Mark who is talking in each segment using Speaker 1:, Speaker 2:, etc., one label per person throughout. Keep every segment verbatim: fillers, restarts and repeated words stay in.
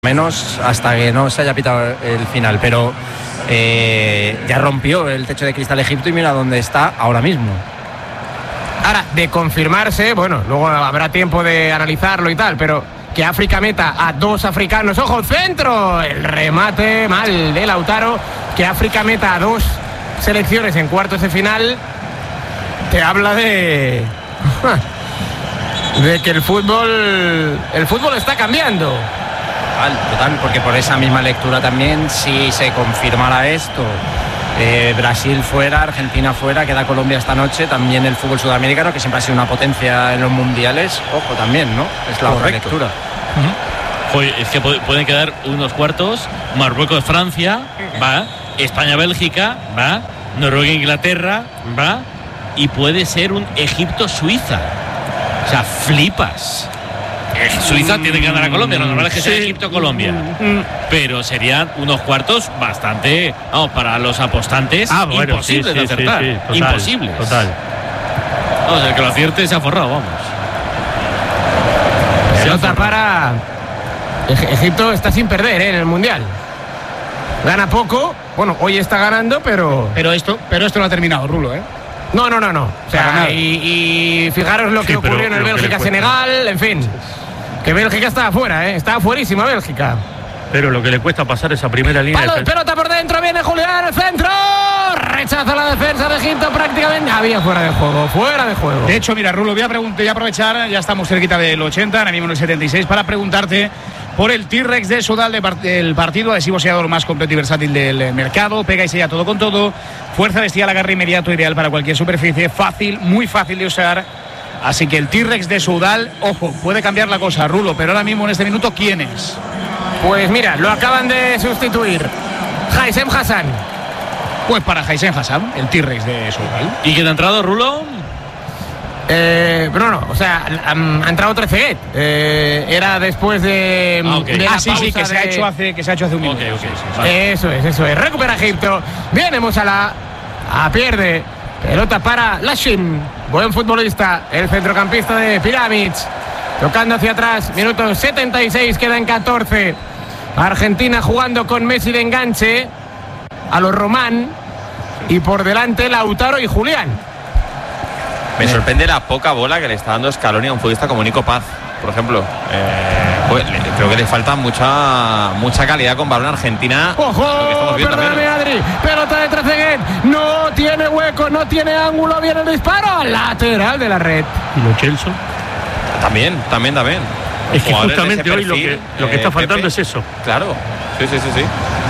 Speaker 1: menos hasta que no se haya pitado el final, pero eh, ya rompió el techo de cristal Egipto y mira dónde está ahora mismo.
Speaker 2: Ahora, de confirmarse, bueno, luego habrá tiempo de analizarlo y tal, pero que África meta a dos africanos, ¡ojo, centro! El remate mal de Lautaro, que África meta a dos selecciones en cuartos de final, te habla de... de que el fútbol, el fútbol está cambiando.
Speaker 1: Total, total, porque por esa misma lectura también, si se confirmara esto, eh, Brasil fuera, Argentina fuera, queda Colombia esta noche, también el fútbol sudamericano, que siempre ha sido una potencia en los mundiales, ojo también, ¿no? Es la
Speaker 3: Correcto.
Speaker 1: otra lectura.
Speaker 3: Uh-huh. Oye, es que pueden quedar unos cuartos, Marruecos-Francia, va, España-Bélgica, va, Noruega-Inglaterra, va, y puede ser un Egipto-Suiza. O sea, flipas. Suiza tiene que ganar a Colombia, lo normal es que sea
Speaker 2: Sí.
Speaker 3: Egipto-Colombia, pero serían unos cuartos bastante, vamos, para los apostantes,
Speaker 4: ah, bueno,
Speaker 3: imposibles
Speaker 4: sí, sí,
Speaker 3: de acertar,
Speaker 4: sí, sí, total,
Speaker 3: imposibles.
Speaker 4: Total.
Speaker 3: Vamos, el que lo acierte se ha forrado, vamos.
Speaker 2: Pelota para Eg- Egipto, está sin perder, ¿eh? En el mundial. Gana poco, bueno, hoy está ganando, pero
Speaker 5: Pero esto, pero esto lo ha terminado, Rulo, ¿eh?
Speaker 2: no, no, no, no. O
Speaker 5: Para
Speaker 2: sea,
Speaker 5: nada.
Speaker 2: y, y fijaros lo que
Speaker 4: Sí, pero
Speaker 2: ocurrió en el
Speaker 4: lo que le
Speaker 2: Bélgica-Senegal, en fin. Que Bélgica estaba afuera, ¿eh? Estaba fuerísima Bélgica.
Speaker 4: Pero lo que le cuesta pasar esa primera línea
Speaker 2: Palo,
Speaker 4: de
Speaker 2: pelota por dentro, viene Julián, el centro. Rechaza la defensa de Egipto prácticamente. Había fuera de juego, fuera de juego.
Speaker 5: De hecho, mira, Rulo, voy a, pregun- voy a aprovechar, ya estamos cerquita del ochenta, ahora mismo en el setenta y seis, para preguntarte por el T-Rex de Sudal de par- del partido, adhesivo sellador más completo y versátil del eh, mercado, pega y sella todo con todo, fuerza bestial, agarre inmediato, ideal para cualquier superficie, fácil, muy fácil de usar. Así que el T-Rex de Sudal, ojo, puede cambiar la cosa, Rulo, pero ahora mismo en este minuto, ¿quién es?
Speaker 2: Pues mira, lo acaban de sustituir. Haisem Hassan.
Speaker 5: Pues para Haisem Hassan, el T-Rex de Sudal.
Speaker 3: ¿Y quién ha entrado, Rulo?
Speaker 2: Eh, pero no, o sea, ha, ha entrado Trezeguet. Eh, era después de,
Speaker 3: Ah, ok.
Speaker 2: de la
Speaker 5: Ah, sí, sí,
Speaker 2: pausa
Speaker 5: que se ha
Speaker 2: de-
Speaker 5: hecho hace, que se ha hecho hace un
Speaker 3: Ok,
Speaker 5: minuto.
Speaker 3: ok,
Speaker 5: Sí, sí, sí.
Speaker 3: vale.
Speaker 2: Eso es, eso es. Recupera Egipto. Viene Musala. A pierde. Pelota para Lashin. Buen futbolista. El centrocampista de Pyramids. Tocando hacia atrás. Minuto setenta y seis. Quedan catorce. Argentina jugando con Messi de enganche. A los Román. Y por delante Lautaro y Julián.
Speaker 6: Me sorprende la poca bola que le está dando Scaloni a un futbolista como Nico Paz, por ejemplo. Eh, pues, le- creo que le falta mucha mucha calidad con balón a Argentina. Lo que
Speaker 2: ¡Ojo!
Speaker 6: estamos viendo
Speaker 2: Perdóname,
Speaker 6: menos.
Speaker 2: Adri. Pelota de Trezeguet. No tiene hueco, no tiene ángulo. Viene el disparo. Lateral de la red.
Speaker 4: y los Chelsea.
Speaker 6: También, también, también.
Speaker 4: Es que
Speaker 6: Jugadores de
Speaker 4: justamente
Speaker 6: ese
Speaker 4: hoy lo que,
Speaker 6: perfil,
Speaker 4: lo que
Speaker 6: eh,
Speaker 4: está faltando
Speaker 6: Pepe.
Speaker 4: es eso.
Speaker 6: Claro, sí, sí, sí, sí.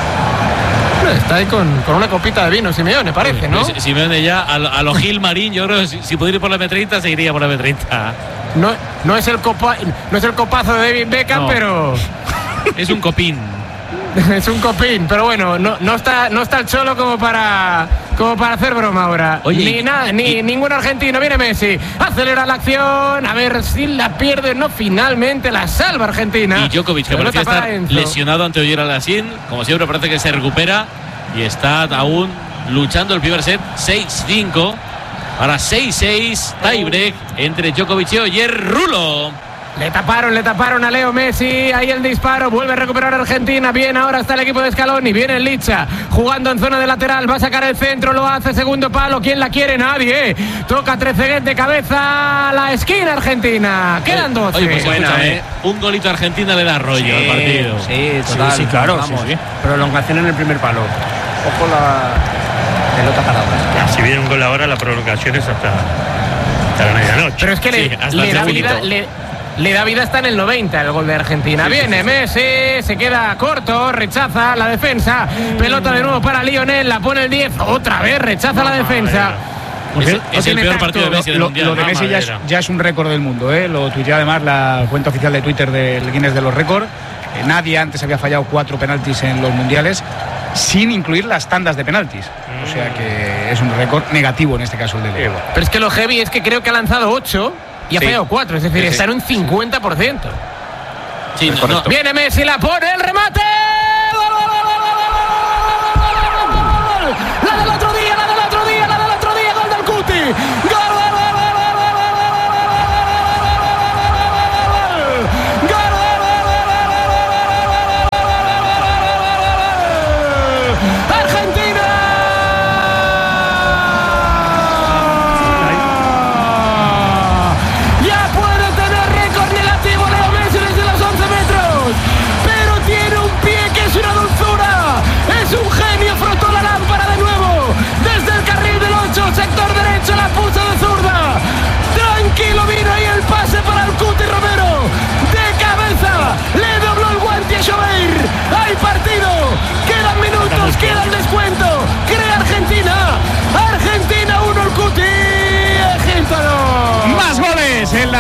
Speaker 2: Está ahí con, con una copita de vino, Simeone, parece, ¿no?
Speaker 3: Si- Simeone ya, a, lo- a lo Gil Marín, yo creo que si, si pudiera ir por la eme treinta, seguiría por la eme treinta.
Speaker 2: No, no, es el copa, no es el copazo de David Beckham,
Speaker 3: No.
Speaker 2: pero
Speaker 3: Es un copín.
Speaker 2: es un copín. Pero bueno, no, no está no está el Cholo como para como para hacer broma ahora.
Speaker 3: Oye,
Speaker 2: ni
Speaker 3: y-
Speaker 2: nada, ni
Speaker 3: y-
Speaker 2: ningún argentino. Viene Messi, acelera la acción. A ver si la pierde. No, finalmente la salva Argentina.
Speaker 3: Y Djokovic, que
Speaker 2: Pelota
Speaker 3: parecía
Speaker 2: para
Speaker 3: estar
Speaker 2: Enzo.
Speaker 3: lesionado ante Oyer Alasín, como siempre parece que se recupera y está aún luchando el primer set. Seis cinco. Ahora seis seis. Tiebreak entre Djokovic y Oyer. Rulo.
Speaker 2: Le taparon, le taparon a Leo Messi. Ahí el disparo. Vuelve a recuperar Argentina. Bien, ahora está el equipo de Scaloni. Viene el Licha. Jugando en zona de lateral. Va a sacar el centro. Lo hace. Segundo palo. ¿Quién la quiere? Nadie. Toca Trezeguet de cabeza. La esquina Argentina. Quedan doce.
Speaker 3: Oye, pues
Speaker 1: Buena,
Speaker 3: escúchame,
Speaker 1: eh.
Speaker 3: un golito a Argentina le da rollo
Speaker 1: Sí,
Speaker 3: al partido.
Speaker 1: Sí, total.
Speaker 5: Sí, sí, claro,
Speaker 1: vamos.
Speaker 5: sí, sí.
Speaker 1: Prolongación en el primer palo. Ojo la pelota parada.
Speaker 4: Si viene un gol ahora, la prolongación es hasta, hasta la medianoche.
Speaker 2: Pero es que
Speaker 3: Sí,
Speaker 2: le,
Speaker 3: hasta
Speaker 2: le
Speaker 3: el
Speaker 2: da
Speaker 3: segundito.
Speaker 2: vida. Le, le da vida hasta en el noventa el gol de Argentina. Viene Messi, se queda corto, rechaza la defensa. Pelota de nuevo para Lionel, la pone el diez. Otra vez rechaza la defensa.
Speaker 3: Es,
Speaker 5: No
Speaker 3: es el
Speaker 2: tiene
Speaker 3: peor
Speaker 2: tacto.
Speaker 3: partido de Messi del
Speaker 5: Lo,
Speaker 3: Mundial.
Speaker 5: lo de
Speaker 3: ¿no?
Speaker 5: Messi ya es,
Speaker 4: Mamadera.
Speaker 5: ya es un récord del mundo, ¿eh? Lo tuiteó además la cuenta oficial de Twitter del Guinness de los récords. Eh, nadie antes había fallado cuatro penaltis en los mundiales, sin incluir las tandas de penaltis. O sea que es un récord negativo en este caso el de Leo.
Speaker 2: Pero es que lo heavy es que creo que ha lanzado ocho y ha
Speaker 6: Sí.
Speaker 2: fallado cuatro. Es decir,
Speaker 6: Sí, sí.
Speaker 2: está en un cincuenta por ciento.
Speaker 3: Sí, no, no,
Speaker 6: correcto.
Speaker 2: Viene Messi, la pone, el remate. La del otro día, la del otro día, la del otro día, gol del Cuti.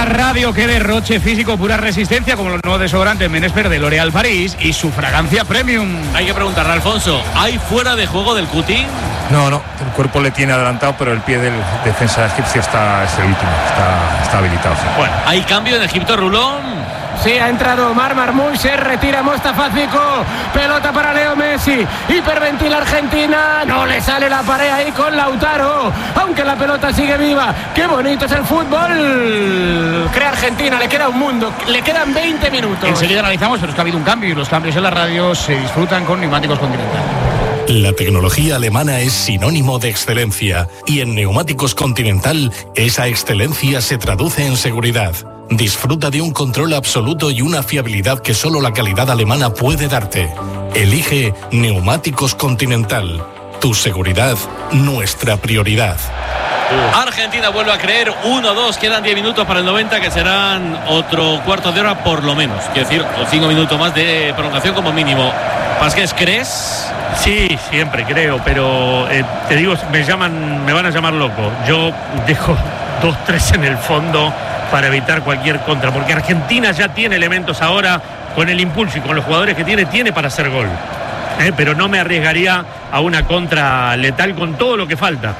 Speaker 5: la radio, qué derroche físico, pura resistencia, como los nuevos desodorantes Menesper de L'Oréal París y su fragancia premium.
Speaker 3: Hay que preguntarle a Alfonso, ¿hay fuera de juego del Cuti?
Speaker 7: No, no, el cuerpo le tiene adelantado, pero el pie del defensa egipcio está, es el último, está, está habilitado. Sí.
Speaker 3: Bueno, ¿hay cambio en Egipto, Rulón?
Speaker 2: Sí, ha entrado Omar Marmoush, se retira Mostafa Zico, pelota para Leo Messi, hiperventila Argentina, no le sale la pared ahí con Lautaro, aunque la pelota sigue viva. Qué bonito es el fútbol. Crea Argentina, le queda un mundo, le quedan veinte minutos.
Speaker 5: Enseguida analizamos, pero es que ha habido un cambio y los cambios en la radio se disfrutan con Neumáticos Continental.
Speaker 8: La tecnología alemana es sinónimo de excelencia y en Neumáticos Continental esa excelencia se traduce en seguridad. Disfruta de un control absoluto y una fiabilidad que solo la calidad alemana puede darte. Elige Neumáticos Continental. Tu seguridad, nuestra prioridad.
Speaker 3: Argentina vuelve a creer, uno dos, quedan diez minutos para el noventa, que serán otro cuarto de hora por lo menos. Quiero decir, cinco minutos más de prolongación como mínimo. Pasqués, ¿crees?
Speaker 4: Sí, siempre creo, pero eh, te digo, me llaman, me van a llamar loco. Yo dejo dos tres en el fondo para evitar cualquier contra, porque Argentina ya tiene elementos ahora, con el impulso y con los jugadores que tiene, tiene para hacer gol. Eh, pero no me arriesgaría a una contra letal con todo lo que falta.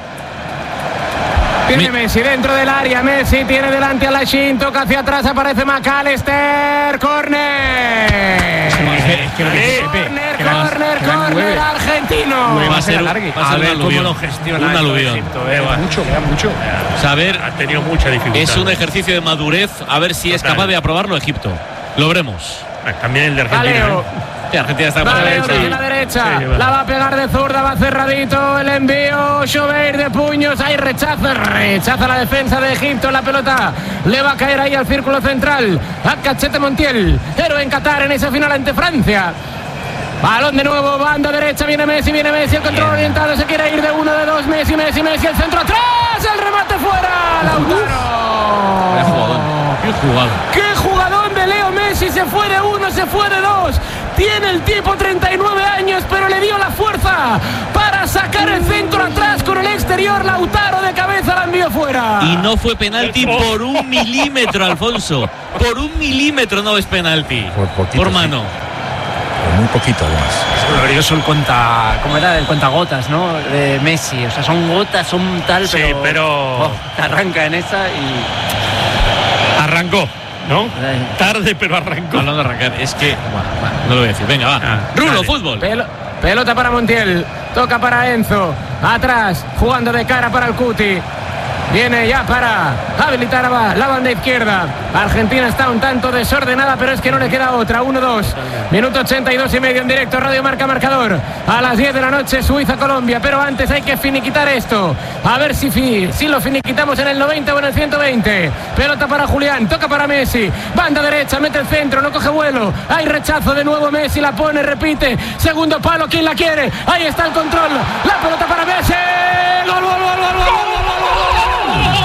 Speaker 2: Tiene Messi dentro del área, Messi tiene delante a Lachín, toca hacia atrás, aparece McAllister, córner. Córner, córner, córner argentino.
Speaker 3: Va a ser, va a ser
Speaker 5: a ver
Speaker 3: un
Speaker 5: cómo
Speaker 3: aluvión.
Speaker 5: lo gestiona
Speaker 3: Un aluvión.
Speaker 5: Egipto, eh, queda mucho, queda mucho.
Speaker 3: Saber,
Speaker 4: Ha tenido mucha dificultad.
Speaker 3: es un ejercicio de madurez, a ver si es
Speaker 4: Total.
Speaker 3: capaz de aprobarlo Egipto. Lo veremos.
Speaker 4: Eh, También el de Argentina.
Speaker 2: Valeo.
Speaker 4: ¿eh?
Speaker 3: Sí, Argentina está por la
Speaker 2: Vale,
Speaker 3: derecha.
Speaker 2: desde la derecha,
Speaker 4: Sí, va.
Speaker 2: la va a pegar de zurda, va cerradito el envío, Chobeir de puños, ahí rechaza, rechaza la defensa de Egipto, la pelota le va a caer ahí al círculo central, a Cachete Montiel, héroe en Qatar en esa final ante Francia. Balón de nuevo, banda derecha, viene Messi, viene Messi, el control orientado, se quiere ir de uno, de dos, Messi, Messi, Messi, el centro atrás, el remate fuera, Lautaro.
Speaker 3: Qué jugador. Qué jugador.
Speaker 2: ¡Qué jugador de Leo Messi! Se fue de uno, se fue de dos. Tiene el tipo treinta y nueve años, pero le dio la fuerza para sacar el centro atrás con el exterior. Lautaro de cabeza la envió fuera.
Speaker 3: Y no fue penalti por un milímetro, Alfonso. Por un milímetro no es penalti.
Speaker 7: Por poquito,
Speaker 3: Por mano.
Speaker 7: Pero muy poquito además.
Speaker 1: Es glorioso el cuenta, ¿cómo era? El cuentagotas, ¿no? De Messi, o sea, son gotas, son tal,
Speaker 4: Sí,
Speaker 1: pero,
Speaker 4: pero-
Speaker 1: oh, te arranca en esa y
Speaker 4: Arrancó, ¿no?
Speaker 1: Eh.
Speaker 4: Tarde, pero arrancó.
Speaker 3: Hablando de arrancar, es que. Bueno, bueno, no lo voy a decir. Venga, va.
Speaker 4: Ah,
Speaker 3: Rulo,
Speaker 4: dale.
Speaker 3: fútbol.
Speaker 2: Pel- pelota para Montiel, toca para Enzo, atrás, jugando de cara para el Cuti. Viene ya para habilitar a la banda izquierda. Argentina está un tanto desordenada, pero es que no le queda otra. uno dos. Minuto ochenta y dos y medio en directo. Radio Marca Marcador. A las diez de la noche, Suiza-Colombia. Pero antes hay que finiquitar esto. A ver si, fi, si lo finiquitamos en el noventa o en el ciento veinte. Pelota para Julián. Toca para Messi. Banda derecha. Mete el centro. No coge vuelo. Hay rechazo de nuevo. Messi la pone. Repite. Segundo palo. ¿Quién la quiere? Ahí está el control. La pelota para Messi. ¡Gol, gol, gol, gol, gol, gol, gol, gol!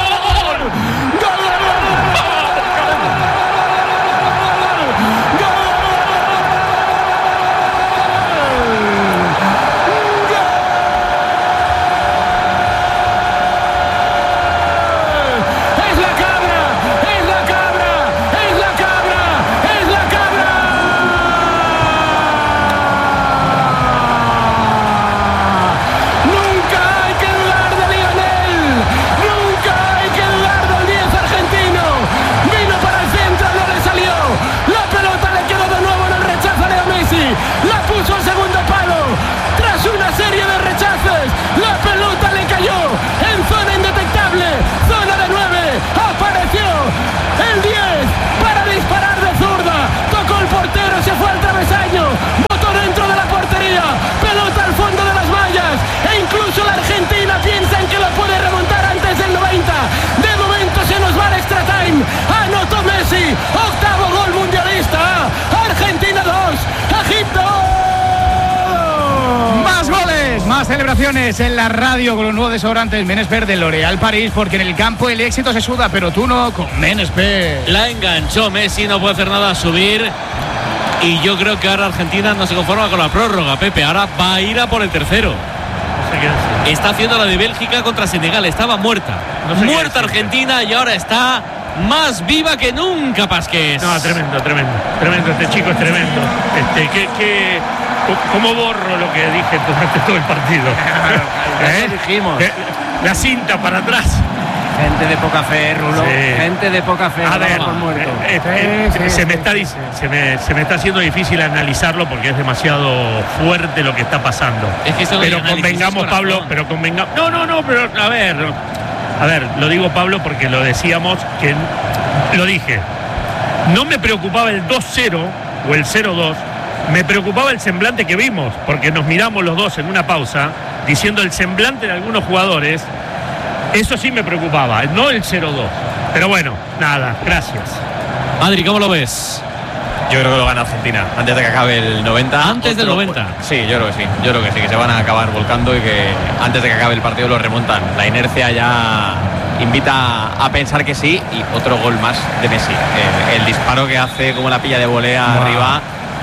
Speaker 2: Anotó Messi, octavo gol mundialista. Argentina dos, Egipto.
Speaker 5: Más goles, más celebraciones en la radio con los nuevos desodorantes Menesper de L'Oréal París, porque en el campo el éxito se suda, pero tú no con Menesper.
Speaker 3: La enganchó Messi, no puede hacer nada a subir. Y yo creo que ahora Argentina no se conforma con la prórroga, Pepe. Ahora va a ir a por el tercero.
Speaker 4: No sé qué decir.
Speaker 3: Está haciendo la de Bélgica contra Senegal. Estaba muerta.
Speaker 4: No sé qué
Speaker 3: muerta
Speaker 4: decir.
Speaker 3: Argentina y ahora está más viva que nunca, Pasqués.
Speaker 4: No, tremendo, tremendo, tremendo, este chico es tremendo. Este, que, que, ¿Cómo borro lo que dije durante todo el partido?
Speaker 1: ¿Eh? Dijimos.
Speaker 4: La cinta para atrás.
Speaker 1: Gente de poca fe, Rulo.
Speaker 4: Sí.
Speaker 1: Gente de poca fe.
Speaker 4: A ver,
Speaker 1: por muerto.
Speaker 4: eh, eh,
Speaker 2: Sí, sí,
Speaker 4: se, me
Speaker 2: sí,
Speaker 4: está,
Speaker 2: sí,
Speaker 4: di-
Speaker 2: sí.
Speaker 4: se, me, se me está haciendo difícil analizarlo porque es demasiado fuerte lo que está pasando.
Speaker 3: Es que esto no
Speaker 4: pero
Speaker 3: hay análisis,
Speaker 4: convengamos,
Speaker 3: es
Speaker 4: Pablo,
Speaker 3: corazón.
Speaker 4: pero convengamos. No, no, no, pero a ver. A ver, lo digo, Pablo, porque lo decíamos que lo dije. No me preocupaba el dos cero o el cero dos. Me preocupaba el semblante que vimos, porque nos miramos los dos en una pausa, diciendo el semblante de algunos jugadores. Eso sí me preocupaba, no el cero dos. Pero bueno, nada, gracias.
Speaker 3: Adri, ¿cómo lo ves?
Speaker 6: Yo creo que lo gana Argentina antes de que acabe el noventa.
Speaker 3: Antes del noventa.
Speaker 6: Sí, yo creo que sí. Yo creo que sí, que se van a acabar volcando y que antes de que acabe el partido lo remontan. La inercia ya invita a pensar que sí y otro gol más de Messi. Eh, el disparo que hace como la pilla de volea
Speaker 1: Wow.
Speaker 6: arriba.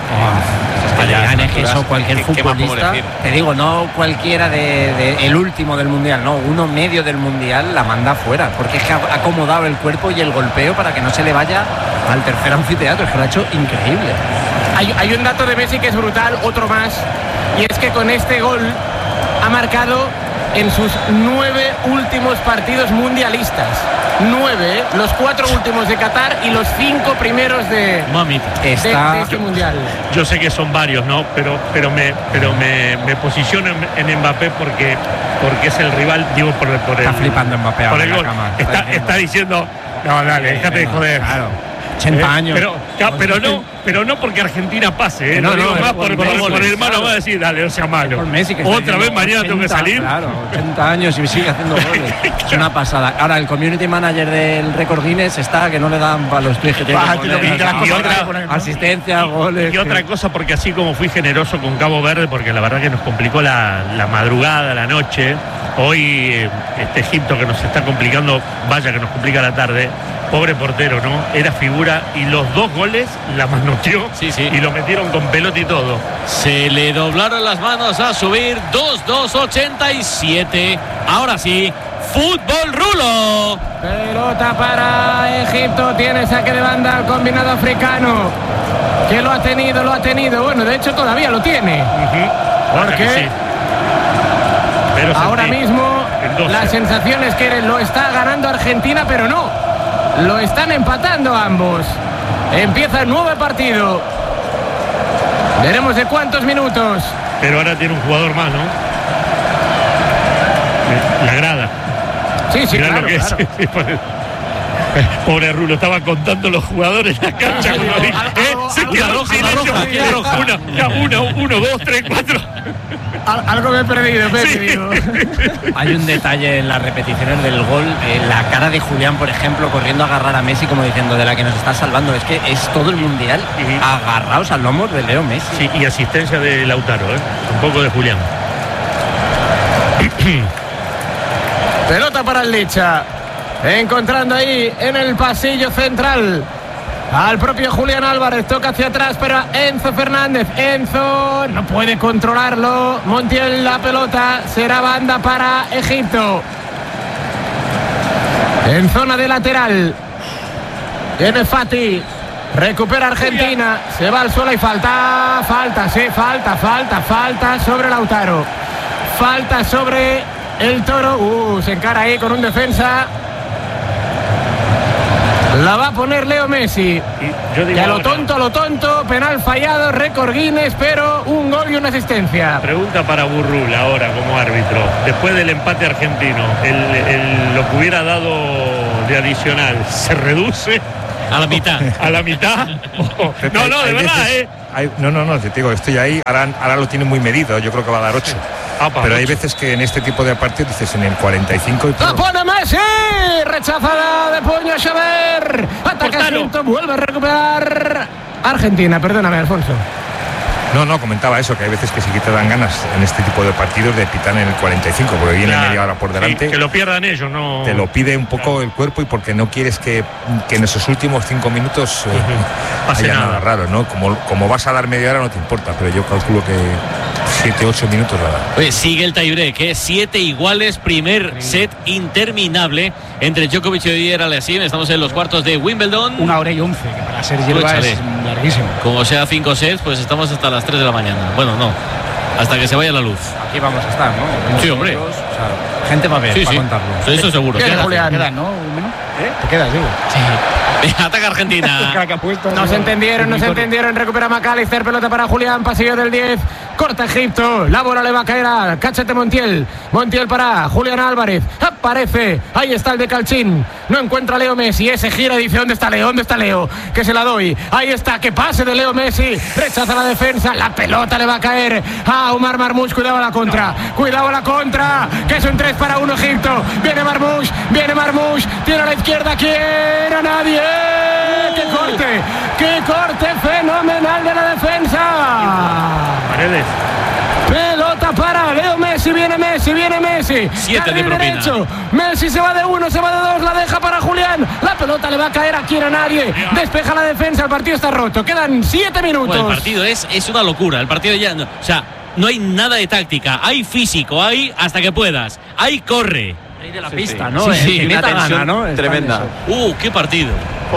Speaker 1: Es que le gane que eso cualquier
Speaker 6: ¿Qué- qué más podemos
Speaker 1: futbolista,
Speaker 6: decir?
Speaker 1: te digo, no cualquiera de, de- el último del mundial, no, uno medio del mundial la manda fuera, porque es que ha ha acomodado el cuerpo y el golpeo para que no se le vaya al tercer anfiteatro, es que lo ha hecho increíble.
Speaker 2: Hay, hay un dato de Messi que es brutal, otro más, y es que con este gol ha marcado en sus nueve últimos partidos mundialistas. Nueve, ¿eh? Los cuatro últimos de Qatar y los cinco primeros de,
Speaker 3: Mamita.
Speaker 2: de-
Speaker 1: Está
Speaker 2: de este mundial.
Speaker 4: Yo sé que son varios, ¿no? Pero, pero me, pero me, me posiciono en, en Mbappé porque, porque es el rival, digo, por, el- por el.
Speaker 1: Está flipando Mbappé
Speaker 4: por
Speaker 1: ahora
Speaker 4: el
Speaker 1: en la
Speaker 4: gol.
Speaker 1: cama, está
Speaker 4: Está,
Speaker 1: diciendo.
Speaker 4: está diciendo, no, dale, déjate de joder.
Speaker 1: Claro, ochenta
Speaker 4: Eh,
Speaker 1: años.
Speaker 4: Pero, ca- pero no, pero no porque Argentina pase, ¿eh?
Speaker 1: No,
Speaker 4: Lo digo
Speaker 1: no,
Speaker 4: más
Speaker 1: es
Speaker 4: por,
Speaker 1: por
Speaker 4: por,
Speaker 1: Messi,
Speaker 4: por el hermano
Speaker 1: claro.
Speaker 4: va a decir, dale, no sea malo.
Speaker 1: Por Messi, que está
Speaker 4: Otra vez
Speaker 1: haciendo
Speaker 4: mañana tengo que
Speaker 1: ochenta,
Speaker 4: salir.
Speaker 1: Claro, ochenta años y sigue haciendo goles. Es una pasada. Ahora, el community manager del récord Guinness está que no le dan para los tweets que tiene que
Speaker 5: Ah, te lo
Speaker 1: poner.
Speaker 5: vi, que las
Speaker 4: Y
Speaker 5: cosas
Speaker 4: otra-
Speaker 5: que hay que poner, ¿no?
Speaker 1: Asistencia, goles.
Speaker 4: Y otra cosa, porque así como fui generoso con Cabo Verde, porque la verdad que nos complicó la, la madrugada, la noche, hoy eh, este Egipto que nos está complicando, vaya que nos complica la tarde, pobre portero, ¿no? Era figura y los dos goles la manoteó
Speaker 3: Sí, sí.
Speaker 4: y lo metieron con pelota y todo.
Speaker 3: Se le doblaron las manos a subir dos dos ochenta y siete. Ahora sí, fútbol rulo.
Speaker 2: Pelota para Egipto, tiene saque de banda al combinado africano, que lo ha tenido, lo ha tenido, bueno, de hecho todavía lo tiene.
Speaker 4: ¿Por
Speaker 2: qué?
Speaker 4: Sí. Pero
Speaker 2: Ahora
Speaker 4: sentí
Speaker 2: mismo
Speaker 4: el doce.
Speaker 2: la sensación es que lo está ganando Argentina, pero no, lo están empatando ambos. Empieza el nuevo partido, veremos de cuántos minutos.
Speaker 4: Pero ahora tiene un jugador más, ¿no? La grada.
Speaker 2: Sí, sí,
Speaker 4: Mirá
Speaker 2: claro,
Speaker 4: lo que
Speaker 2: claro.
Speaker 4: es. Pobre Rulo, estaba contando los jugadores en la cancha.
Speaker 2: Sí,
Speaker 4: cuando
Speaker 2: sí,
Speaker 4: dije,
Speaker 2: algo-
Speaker 4: eh,
Speaker 2: algo-
Speaker 4: se
Speaker 2: algo-
Speaker 4: quedó
Speaker 2: algo-
Speaker 4: en silencio.
Speaker 3: algo roja, ¿qué roja?
Speaker 4: Una, ya, uno, uno, dos, tres, cuatro.
Speaker 2: Al- algo me he perdido, Pepe,
Speaker 4: Sí.
Speaker 2: digo.
Speaker 1: Hay un detalle en las repeticiones del gol, eh, la cara de Julián, por ejemplo, corriendo a agarrar a Messi como diciendo de la que nos está salvando. Es que es todo el mundial
Speaker 4: Y-
Speaker 1: agarrados al lomo de Leo Messi.
Speaker 4: Sí, y asistencia de Lautaro, ¿eh? Un poco de Julián.
Speaker 2: Pelota para el Licha. Encontrando ahí en el pasillo central al propio Julián Álvarez. Toca hacia atrás, pero a Enzo Fernández. Enzo no puede controlarlo. Montiel la pelota. Será banda para Egipto. En zona de lateral. Tiene Fati. Recupera Argentina. Se va al suelo y falta. Falta, sí, falta, falta, falta sobre Lautaro. Falta sobre el Toro. Uh, se encara ahí con un defensa. La va a poner Leo Messi.
Speaker 4: Y yo digo
Speaker 2: Que a lo
Speaker 4: ahora,
Speaker 2: tonto, a lo tonto. Penal fallado, récord Guinness, pero un gol y una asistencia.
Speaker 4: Pregunta para Burrul ahora como árbitro. Después del empate argentino, el, el- lo que hubiera dado de adicional, ¿se reduce
Speaker 3: A la mitad.
Speaker 4: a la mitad? No, no, de
Speaker 7: Hay
Speaker 4: verdad,
Speaker 7: veces-
Speaker 4: ¿eh?
Speaker 7: hay- no, no, no, te digo, estoy ahí, ahora, ahora lo tiene muy medido, yo creo que va a dar ocho.
Speaker 4: Apa,
Speaker 7: Pero hay
Speaker 4: ocho.
Speaker 7: veces que en este tipo de partidos dices en el cuarenta y cinco y
Speaker 2: ¡La
Speaker 7: todo.
Speaker 2: pone Messi! Rechazada de puño Xaver. Ataca
Speaker 4: Cortalo.
Speaker 2: Egipto, vuelve a recuperar Argentina. Perdóname, Alfonso.
Speaker 7: No, no, comentaba eso, que hay veces que sí que te dan ganas en este tipo de partidos de pitar en el cuarenta y cinco, porque viene
Speaker 4: Claro,
Speaker 7: media hora por
Speaker 4: sí,
Speaker 7: delante.
Speaker 4: que lo pierdan ellos, no.
Speaker 7: Te lo pide un poco el cuerpo y porque no quieres que, que en esos últimos cinco minutos eh,
Speaker 4: Pase
Speaker 7: haya
Speaker 4: nada.
Speaker 7: nada raro, ¿no? Como, como vas a dar media hora no te importa, pero yo calculo que siete ocho minutos la da.
Speaker 3: Oye, sigue el tiebreak, ¿eh? Siete iguales, primer set interminable entre Djokovic y Aliassime. Estamos en los cuartos de Wimbledon.
Speaker 5: Una hora y once, que para ser hierba es larguísimo.
Speaker 3: Como sea cinco sets, pues estamos hasta las tres de la mañana. Bueno, no, hasta que se vaya la luz.
Speaker 1: Aquí vamos a estar, ¿no?
Speaker 3: Sí, hombre.
Speaker 1: O sea, gente va a ver,
Speaker 3: Sí,
Speaker 1: para
Speaker 3: sí.
Speaker 1: contarlo.
Speaker 3: Eso seguro.
Speaker 5: Queda,
Speaker 2: Julián.
Speaker 5: queda, ¿no? Un menú.
Speaker 2: ¿Eh?
Speaker 5: Te quedas, digo.
Speaker 3: Ataca Argentina.
Speaker 2: Nos entendieron, nos entendieron. Recupera McAllister, pelota para Julián, pasillo del diez. Corta Egipto, la bola le va a caer a Cachete Montiel. Montiel para Julián Álvarez. Aparece, ahí está el de Calchín. No encuentra a Leo Messi, ese gira y dice: ¿dónde está Leo? ¿Dónde está Leo? Que se la doy. Ahí está, que pase de Leo Messi. Rechaza la defensa, la pelota le va a caer a Omar Marmoush. Cuidado a la contra, cuidado a la contra. Que es un tres para uno Egipto. Viene Marmoush, viene Marmoush. Tiene a la izquierda, ¿quién? A nadie. ¡Qué corte! ¡Qué corte fenomenal de la defensa!
Speaker 4: Paredes.
Speaker 2: Pelota para Leo Messi, viene Messi, viene Messi.
Speaker 3: Siete de
Speaker 2: Carril
Speaker 3: propina.
Speaker 2: derecho. Messi se va de uno, se va de dos, la deja para Julián. La pelota le va a caer aquí a nadie. Despeja la defensa, el partido está roto. Quedan siete minutos.
Speaker 3: Bueno, el partido es, es una locura. El partido ya, no, o sea, no hay nada de táctica. Hay físico, hay hasta que puedas. Hay corre.
Speaker 1: Hay de la
Speaker 6: Sí,
Speaker 1: pista,
Speaker 6: sí.
Speaker 1: ¿no?
Speaker 3: Sí,
Speaker 1: El
Speaker 3: sí,
Speaker 1: que
Speaker 6: una
Speaker 1: meta gana,
Speaker 6: tensión
Speaker 1: ¿no? Está
Speaker 6: tremenda.
Speaker 1: en eso.
Speaker 3: Uh, qué partido.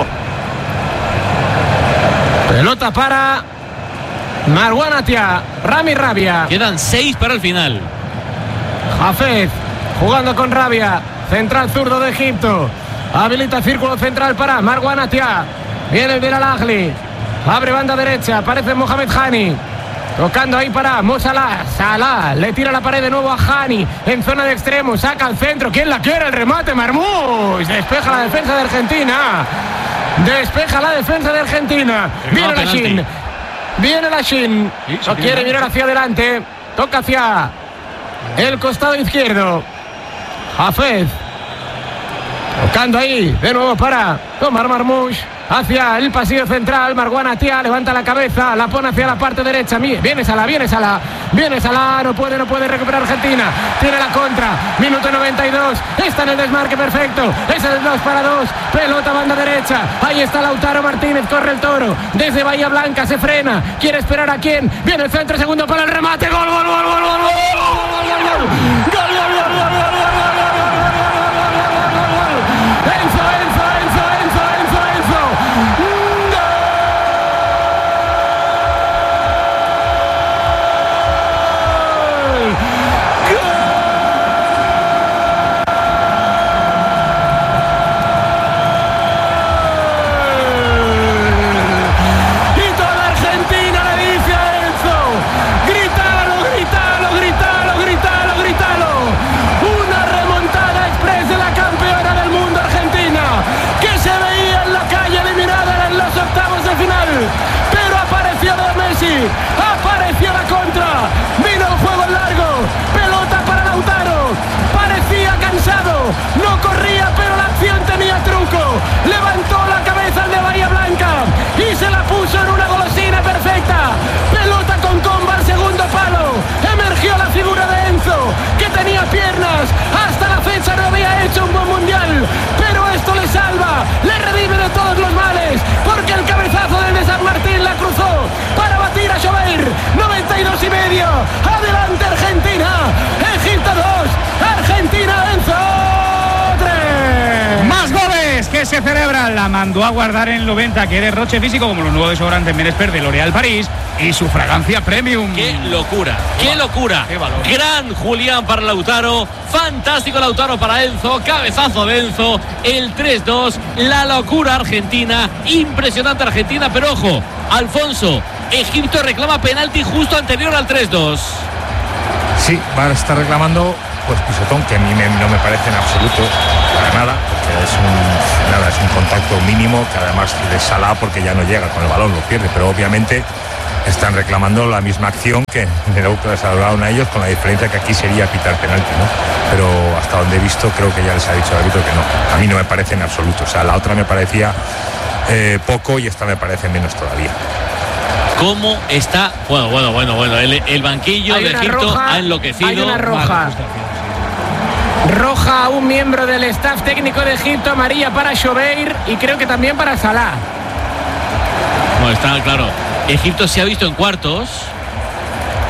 Speaker 2: Pelota para Marwan Atia, Rami Rabia.
Speaker 3: Quedan seis para el final.
Speaker 2: Hafez jugando con Rabia, central zurdo de Egipto. Habilita círculo central para Marwan Atia. Viene el Bilal Ahly. Abre banda derecha, aparece Mohamed Hani. Tocando ahí para Mo Salah. Salah le tira la pared de nuevo a Hani. En zona de extremo, saca al centro. ¿Quién la quiere? El remate, Marmoush. Despeja la defensa de Argentina. Despeja la defensa de Argentina. Viene la Shin. Viene la Shin. No quiere mirar hacia adelante. Toca hacia el costado izquierdo. Hafez. Tocando ahí. De nuevo para Omar Marmoush. Hacia el pasillo central, Marwan Atia levanta la cabeza, la pone hacia la parte derecha. Viene Salah, viene Salah, viene Salah, no puede, no puede recuperar Argentina. Tiene la contra, minuto noventa y dos. Está en el desmarque perfecto. Es el dos para dos. Pelota banda derecha. Ahí está Lautaro Martínez, corre el Toro. Desde Bahía Blanca se frena. Quiere esperar a quién. Viene el centro, segundo para el remate. Gol, gol, gol, gol, gol, gol, gol, gol, gol, gol, gol, gol, gol. Apareció la contra, vino el juego en largo, pelota para Lautaro, parecía cansado, no corría pero la acción tenía truco, levantó la cabeza el de Bahía Blanca y se la puso en una golosina perfecta, pelota con comba al segundo palo, emergió la figura de Enzo, que tenía piernas, hasta la fecha no había hecho un buen mundial, pero esto le salva, le redime de todos los males, porque el cabezazo del de San Martín la cruzó para batir a Jover, noventa y dos y medio, adelante Argentina, Egipto dos, Argentina Enzo tres.
Speaker 5: Más goles que se celebran. La mandó a guardar en el noventa, que derroche físico como los nuevos desodorantes Menesper de L'Oréal París y su fragancia premium.
Speaker 3: ¡Qué locura! ¡Qué locura!
Speaker 5: Qué valor.
Speaker 3: Gran Julián para Lautaro, fantástico Lautaro para Enzo, cabezazo de Enzo, el tres dos, la locura argentina, impresionante Argentina, pero ojo, Alfonso, Egipto reclama penalti justo anterior al tres dos.
Speaker 7: Sí, va a estar reclamando pues pisotón, que a mí me, no me parece en absoluto para nada, porque es un, nada, es un contacto mínimo, que además de Salah porque ya no llega con el balón, lo pierde, pero obviamente están reclamando la misma acción que en el auto les hablaron a ellos, con la diferencia que aquí sería pitar penalti, ¿no? Pero hasta donde he visto creo que ya les ha dicho el árbitro que no, a mí no me parece en absoluto, o sea, la otra me parecía eh, poco y esta me parece menos todavía.
Speaker 3: ¿Cómo está? Bueno, bueno, bueno, bueno. El, el banquillo
Speaker 2: Hay
Speaker 3: de
Speaker 2: una
Speaker 3: Egipto
Speaker 2: roja,
Speaker 3: ha enloquecido.
Speaker 2: hay una roja. Roja a un miembro del staff técnico de Egipto, amarilla para Jover y creo que también para Salah.
Speaker 3: Bueno, está claro. Egipto se ha visto en cuartos.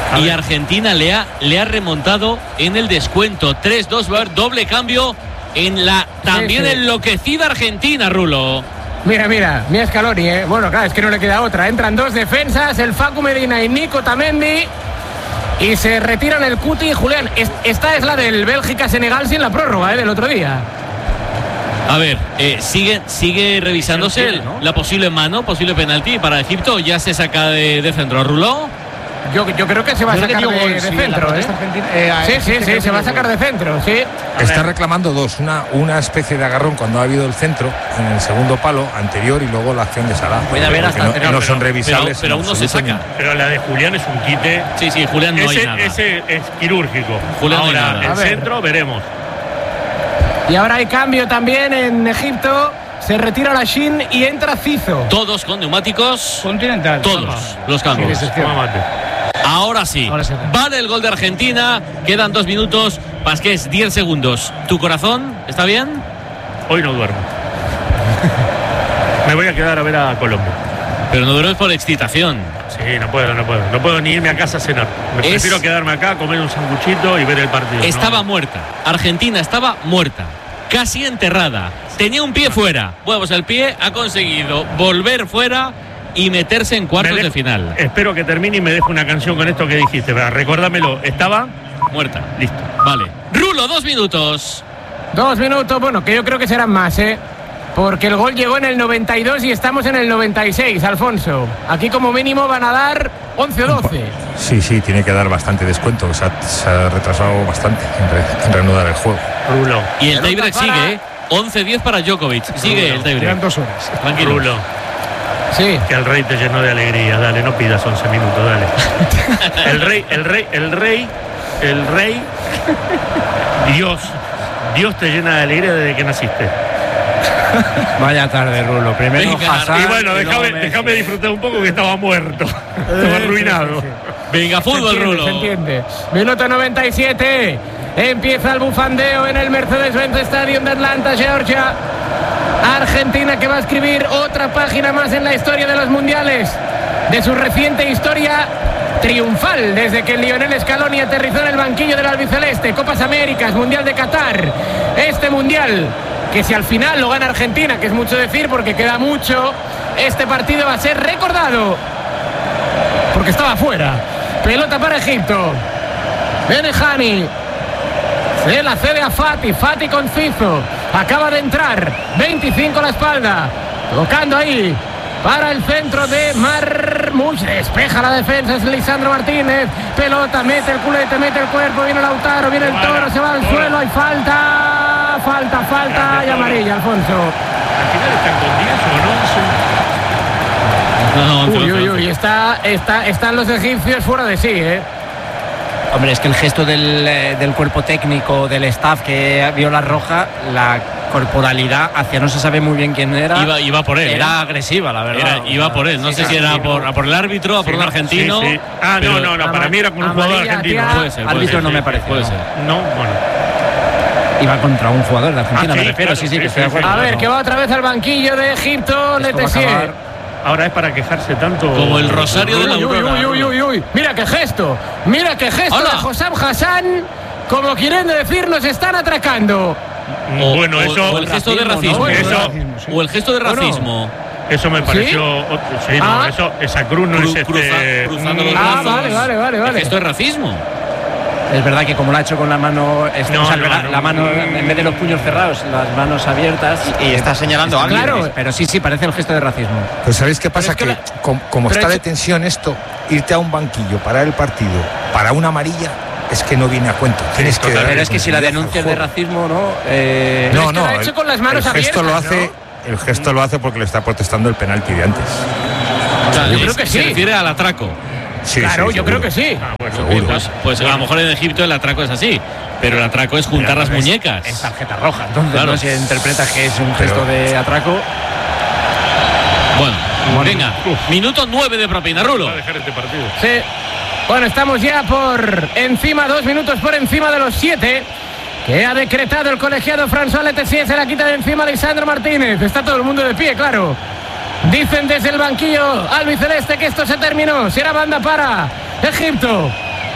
Speaker 3: y Argentina le ha, le ha remontado en el descuento. tres dos, va a haber doble cambio en la también sí, sí. enloquecida Argentina, Rulo.
Speaker 2: Mira, mira, mi Scaloni, ¿eh? Bueno, claro, es que no le queda otra. Entran dos defensas, el Facu Medina y Nico Tamendi. Y se retiran el Cuti y Julián. Esta es la del Bélgica-Senegal sin la prórroga, ¿eh? Del otro día.
Speaker 3: A ver, eh, sigue, sigue revisándose el, ¿no? la posible mano, posible penalti para Egipto. Ya se saca de, de centro. ¿Ruló?
Speaker 2: Yo, yo creo que se va a sacar de, gol, de sí, centro. ¿eh? Eh, sí, sí, sí, sí se va a sacar de centro, sí.
Speaker 7: Está reclamando dos. Una, una especie de agarrón cuando ha habido el centro en el segundo palo anterior y luego la acción de Salah.
Speaker 1: Puede haber hasta
Speaker 7: no,
Speaker 1: pero,
Speaker 7: no son revisables.
Speaker 3: Pero, pero uno se saca.
Speaker 4: Pero la de Julián es un quite.
Speaker 3: Sí, sí, Julián no
Speaker 4: ese,
Speaker 3: hay nada.
Speaker 4: Ese es quirúrgico.
Speaker 3: Julián
Speaker 4: Ahora,
Speaker 3: no hay
Speaker 4: el
Speaker 3: nada.
Speaker 4: centro, veremos.
Speaker 2: Y ahora hay cambio también en Egipto. Se retira la Shin y entra Cizo.
Speaker 3: Todos con neumáticos.
Speaker 5: Continental.
Speaker 3: Todos
Speaker 5: Vamos.
Speaker 3: los cambios.
Speaker 5: Sí,
Speaker 3: Ahora sí. Ahora sí. Vale el gol de Argentina. Quedan dos minutos. Pasqués, diez segundos. ¿Tu corazón está bien?
Speaker 4: Hoy no duermo. Me voy a quedar a ver a Colombia.
Speaker 3: Pero no duermes por excitación.
Speaker 4: Sí, no puedo, no puedo. No puedo ni irme a casa a cenar. Me es... prefiero quedarme acá, comer un sanguchito y ver el partido.
Speaker 3: Estaba
Speaker 4: ¿no?
Speaker 3: muerta. Argentina estaba muerta. Casi enterrada. Tenía un pie fuera. Bueno, pues el pie ha conseguido volver fuera y meterse en cuartos de, de final.
Speaker 4: Espero que termine y me deje una canción con esto que dijiste. Recuérdamelo. Estaba
Speaker 3: muerta.
Speaker 4: Listo.
Speaker 3: Vale. Rulo, dos minutos.
Speaker 2: Dos minutos, bueno, que yo creo que serán más, ¿eh? Porque el gol llegó en el noventa y dos y estamos en el noventa y seis, Alfonso. Aquí como mínimo van a dar once o doce.
Speaker 7: Sí, sí, tiene que dar bastante descuento. Se ha, se ha retrasado bastante en, re, en reanudar el juego.
Speaker 4: Rulo.
Speaker 3: Y el tiebreak sigue, ¿eh? once diez para Djokovic. Sigue Rulo. El tiebreak.
Speaker 5: Quedan dos horas.
Speaker 3: Tranquilo.
Speaker 4: Rulo.
Speaker 2: Sí.
Speaker 4: Que el rey te llenó de alegría. Dale, no pidas once minutos, dale. El rey, el rey, el rey, el rey. Dios. Dios te llena de alegría desde que naciste.
Speaker 1: Vaya tarde, Rulo. Primero
Speaker 4: Venga,
Speaker 1: Hazard,
Speaker 4: y bueno, déjame,
Speaker 1: no
Speaker 4: déjame disfrutar un poco que estaba muerto. Estaba arruinado.
Speaker 2: Sí, sí, sí.
Speaker 3: Venga, fútbol,
Speaker 2: se entiende,
Speaker 3: Rulo.
Speaker 2: Se entiende. Minuto noventa y siete. Empieza el bufandeo en el Mercedes-Benz Stadium de Atlanta, Georgia. Argentina que va a escribir otra página más en la historia de los mundiales. De su reciente historia triunfal desde que Lionel Scaloni aterrizó en el banquillo del albiceleste. Copas Américas, Mundial de Qatar. Este mundial que si al final lo gana Argentina, que es mucho decir porque queda mucho, este partido va a ser recordado porque estaba fuera. Pelota para Egipto. Benehani se la cede a Fati. Fati con Cizo. Acaba de entrar. veinticinco a la espalda. Tocando ahí para el centro de Marmoush. Despeja la defensa. Es Lisandro Martínez. Pelota. Mete el culete. Mete el cuerpo. Viene Lautaro. Viene el Toro. Se va al suelo. Hay falta. Falta, falta. Y amarilla, Alfonso.
Speaker 4: Al final están con diez o no.
Speaker 3: No,
Speaker 2: Uy, uy, uy. Está, está, están los egipcios fuera de sí, ¿eh?
Speaker 1: Hombre, es que el gesto del, del cuerpo técnico, del staff que vio la roja, la corporalidad hacia no se sabe muy bien quién era.
Speaker 3: Iba, iba por él.
Speaker 1: Era
Speaker 3: ¿eh?
Speaker 1: agresiva, la verdad.
Speaker 3: Era, iba por él. No
Speaker 1: sí,
Speaker 3: sé
Speaker 1: sí,
Speaker 3: si era
Speaker 1: sí,
Speaker 3: por,
Speaker 1: no.
Speaker 3: por el árbitro o por
Speaker 4: Sí,
Speaker 3: un argentino.
Speaker 4: sí, sí. Ah, no, no, no. Para mí era con un jugador
Speaker 2: amarilla,
Speaker 4: argentino.
Speaker 2: tía.
Speaker 3: Puede ser. Puede
Speaker 1: Árbitro
Speaker 3: ser,
Speaker 1: no
Speaker 3: sí,
Speaker 1: me parece.
Speaker 3: Puede
Speaker 1: no.
Speaker 3: ser.
Speaker 4: No, bueno.
Speaker 1: Iba contra un jugador de Argentina,
Speaker 4: Ah, sí,
Speaker 1: me refiero.
Speaker 4: claro,
Speaker 1: sí, sí,
Speaker 4: sí,
Speaker 1: que
Speaker 4: sí,
Speaker 1: estoy de
Speaker 4: sí.
Speaker 1: acuerdo.
Speaker 2: A ver,
Speaker 1: No.
Speaker 2: que va otra vez al banquillo de Egipto.
Speaker 1: Esto va a
Speaker 2: Letessier.
Speaker 1: acabar.
Speaker 4: Ahora es para quejarse tanto.
Speaker 3: Como el rosario de la
Speaker 2: Uy, uy, uy, uy, uy, uy. Mira qué gesto. Mira qué gesto
Speaker 3: Hola.
Speaker 2: de Hossam Hassan. Como queriendo decir, nos están atracando.
Speaker 3: O,
Speaker 4: Bueno,
Speaker 3: o-
Speaker 4: eso.
Speaker 3: o el gesto de
Speaker 1: racismo,
Speaker 3: racismo.
Speaker 1: ¿no?
Speaker 4: Eso,
Speaker 3: O el gesto de racismo.
Speaker 4: eso me pareció. Sí, no,
Speaker 2: Ah.
Speaker 4: eso, esa cruz no
Speaker 3: Cru-
Speaker 4: es este.
Speaker 3: cruza- cruzando los
Speaker 2: Ah,
Speaker 3: brazos.
Speaker 2: vale, vale, vale, vale.
Speaker 3: El gesto de racismo.
Speaker 1: Es verdad que como lo ha hecho con la mano, es-
Speaker 4: No,
Speaker 1: o sea,
Speaker 4: no,
Speaker 1: la,
Speaker 4: no.
Speaker 1: la mano en vez de los puños cerrados, las manos abiertas.
Speaker 6: Y está señalando a alguien.
Speaker 2: Claro.
Speaker 1: Pero sí, sí, parece el gesto de racismo.
Speaker 7: Pero ¿sabéis qué pasa?
Speaker 2: es que
Speaker 7: que
Speaker 2: la-
Speaker 7: com- como
Speaker 2: pero
Speaker 7: está
Speaker 2: es-
Speaker 7: de tensión esto, irte a un banquillo, parar el partido, para una amarilla, es que no viene a cuento. Tienes que
Speaker 4: totalmente.
Speaker 7: darle
Speaker 1: Pero es que si la
Speaker 7: continuidad
Speaker 1: denuncia
Speaker 7: al
Speaker 1: es de
Speaker 7: juego.
Speaker 1: racismo, ¿no? Eh,
Speaker 2: Pero
Speaker 7: No,
Speaker 2: es que
Speaker 7: no.
Speaker 2: lo ha hecho
Speaker 7: el-
Speaker 2: con las manos
Speaker 7: el gesto lo
Speaker 2: abiertas,
Speaker 7: hace, el gesto lo hace porque le está protestando el penalti de antes.
Speaker 3: O sea,
Speaker 2: Yo
Speaker 3: es-
Speaker 2: creo que
Speaker 3: se
Speaker 2: sí.
Speaker 3: refiere al atraco.
Speaker 7: Sí,
Speaker 2: Claro,
Speaker 7: sí,
Speaker 2: yo
Speaker 7: seguro.
Speaker 2: creo que sí.
Speaker 4: Ah, bueno,
Speaker 7: Seguro.
Speaker 3: Pues, pues a lo mejor en Egipto el atraco es así. Pero el atraco es juntar las muñecas.
Speaker 1: Es tarjeta roja, entonces
Speaker 3: Claro.
Speaker 1: no se interpreta que es un
Speaker 7: Pero-
Speaker 1: gesto de atraco.
Speaker 3: Bueno, venga. Minuto nueve de propina, Rulo.
Speaker 4: Va a dejar este partido.
Speaker 2: Sí. Bueno, estamos ya por encima, dos minutos por encima de los siete que ha decretado el colegiado François Letessier. Se la quita de encima Lisandro Martínez. Está todo el mundo de pie, claro. Dicen desde el banquillo albiceleste que esto se terminó. Será banda para Egipto.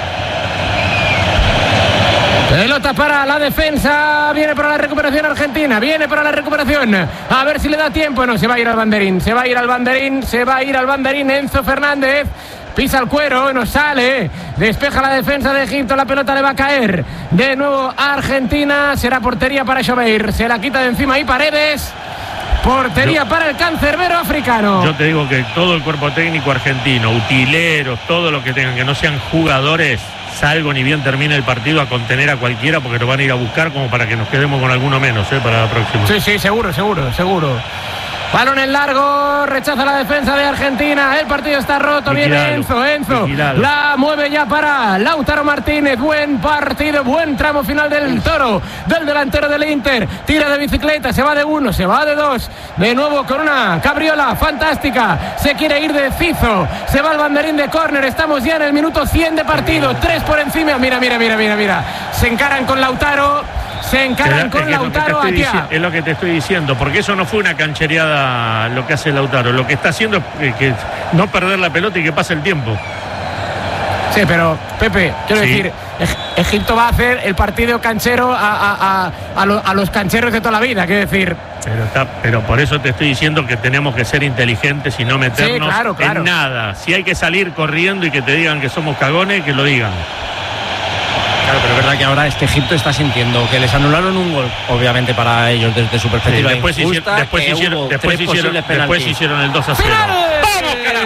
Speaker 2: Pelota para la defensa. Viene para la recuperación Argentina. Viene para la recuperación. A ver si le da tiempo. No, se va a ir al banderín. Se va a ir al banderín. Se va a ir al banderín Enzo Fernández. Pisa el cuero, no sale. Despeja la defensa de Egipto. La pelota le va a caer de nuevo a Argentina. Será portería para Chobeir. Se la quita de encima y Paredes. Portería yo, para el cancerbero africano.
Speaker 4: Yo te digo que todo el cuerpo técnico argentino, utileros, todo lo que tengan, que no sean jugadores, salgo ni bien termine el partido a contener a cualquiera porque lo van a ir a buscar como para que nos quedemos con alguno menos, ¿eh? Para la próxima.
Speaker 2: Sí, sí, seguro, seguro, seguro. Balón en largo, rechaza la defensa de Argentina. El partido está roto. Vigilado, viene Enzo, Enzo. Vigilado. La mueve ya para Lautaro Martínez. Buen partido, buen tramo final del Toro, del delantero del Inter. Tira de bicicleta, se va de uno, se va de dos. De nuevo con una cabriola fantástica. Se quiere ir de Cizo. Se va al banderín de córner. Estamos ya en el minuto cien de partido. Tres por encima. Mira, mira, mira, mira, mira. Se encaran con Lautaro. Se encaran con Lautaro aquí.
Speaker 4: Es lo que te estoy diciendo, porque eso no fue una canchereada lo que hace Lautaro. Lo que está haciendo es que no perder la pelota y que pase el tiempo.
Speaker 2: Sí, pero Pepe, quiero
Speaker 4: sí.
Speaker 2: decir, Egipto va a hacer el partido canchero a, a, a, a, lo, a los cancheros de toda la vida, quiero decir.
Speaker 4: Pero, está, pero por eso te estoy diciendo que tenemos que ser inteligentes y no meternos
Speaker 2: sí, claro, claro.
Speaker 4: en nada. Si hay que salir corriendo y que te digan que somos cagones, que lo digan.
Speaker 1: Claro, pero es verdad que ahora este Egipto está sintiendo que les anularon un gol, obviamente para ellos desde su perspectiva.
Speaker 4: Sí, después
Speaker 1: injusta,
Speaker 4: hicieron, después hicieron, después hicieron, después hicieron el dos a cero.
Speaker 2: ¡Vamos, carajo!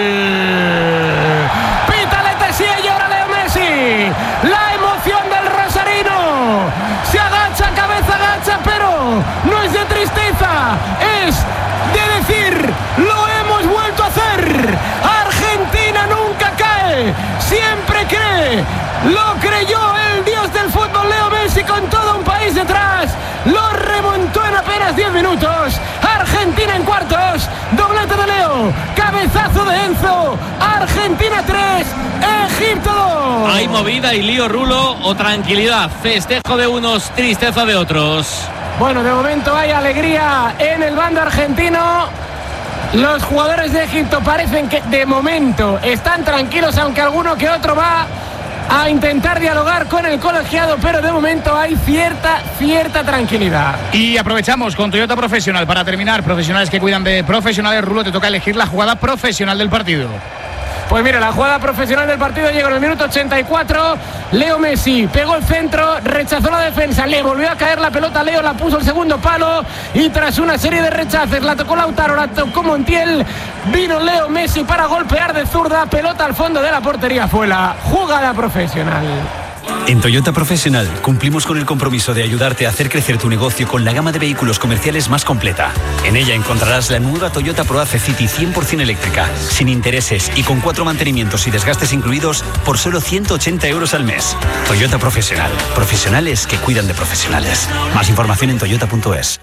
Speaker 2: ¡Pítale sí y ahora Leo Messi! ¡La emoción del rosarino! Se agacha, cabeza agacha, pero no es de tristeza, es de decir, lo hemos vuelto a hacer. Argentina nunca cae, siempre cree. Lo creyó el dios del fútbol Leo Messi con todo un país detrás. Lo remontó en apenas diez minutos. Argentina en cuartos. Doblete de Leo. Cabezazo de Enzo. Argentina tres. Egipto dos.
Speaker 3: Hay movida y lío, Rulo, o tranquilidad. Festejo de unos, tristeza de otros.
Speaker 2: Bueno, de momento hay alegría en el bando argentino. Los jugadores de Egipto parecen que de momento están tranquilos, aunque alguno que otro va a intentar dialogar con el colegiado, pero de momento hay cierta, cierta tranquilidad.
Speaker 5: Y aprovechamos con Toyota Profesional para terminar. Profesionales que cuidan de profesionales. Rulo, te toca elegir la jugada profesional del partido.
Speaker 2: Pues mira, la jugada profesional del partido llegó en el minuto ochenta y cuatro. Leo Messi pegó el centro, rechazó la defensa, le volvió a caer la pelota. Leo la puso el segundo palo y tras una serie de rechaces la tocó Lautaro, la tocó Montiel. Vino Leo Messi para golpear de zurda, pelota al fondo de la portería. Fue la jugada profesional.
Speaker 9: En Toyota Profesional cumplimos con el compromiso de ayudarte a hacer crecer tu negocio con la gama de vehículos comerciales más completa. En ella encontrarás la nueva Toyota ProAce City cien por ciento eléctrica, sin intereses y con cuatro mantenimientos y desgastes incluidos por solo ciento ochenta euros al mes. Toyota Profesional. Profesionales que cuidan de profesionales. Más información en toyota punto es.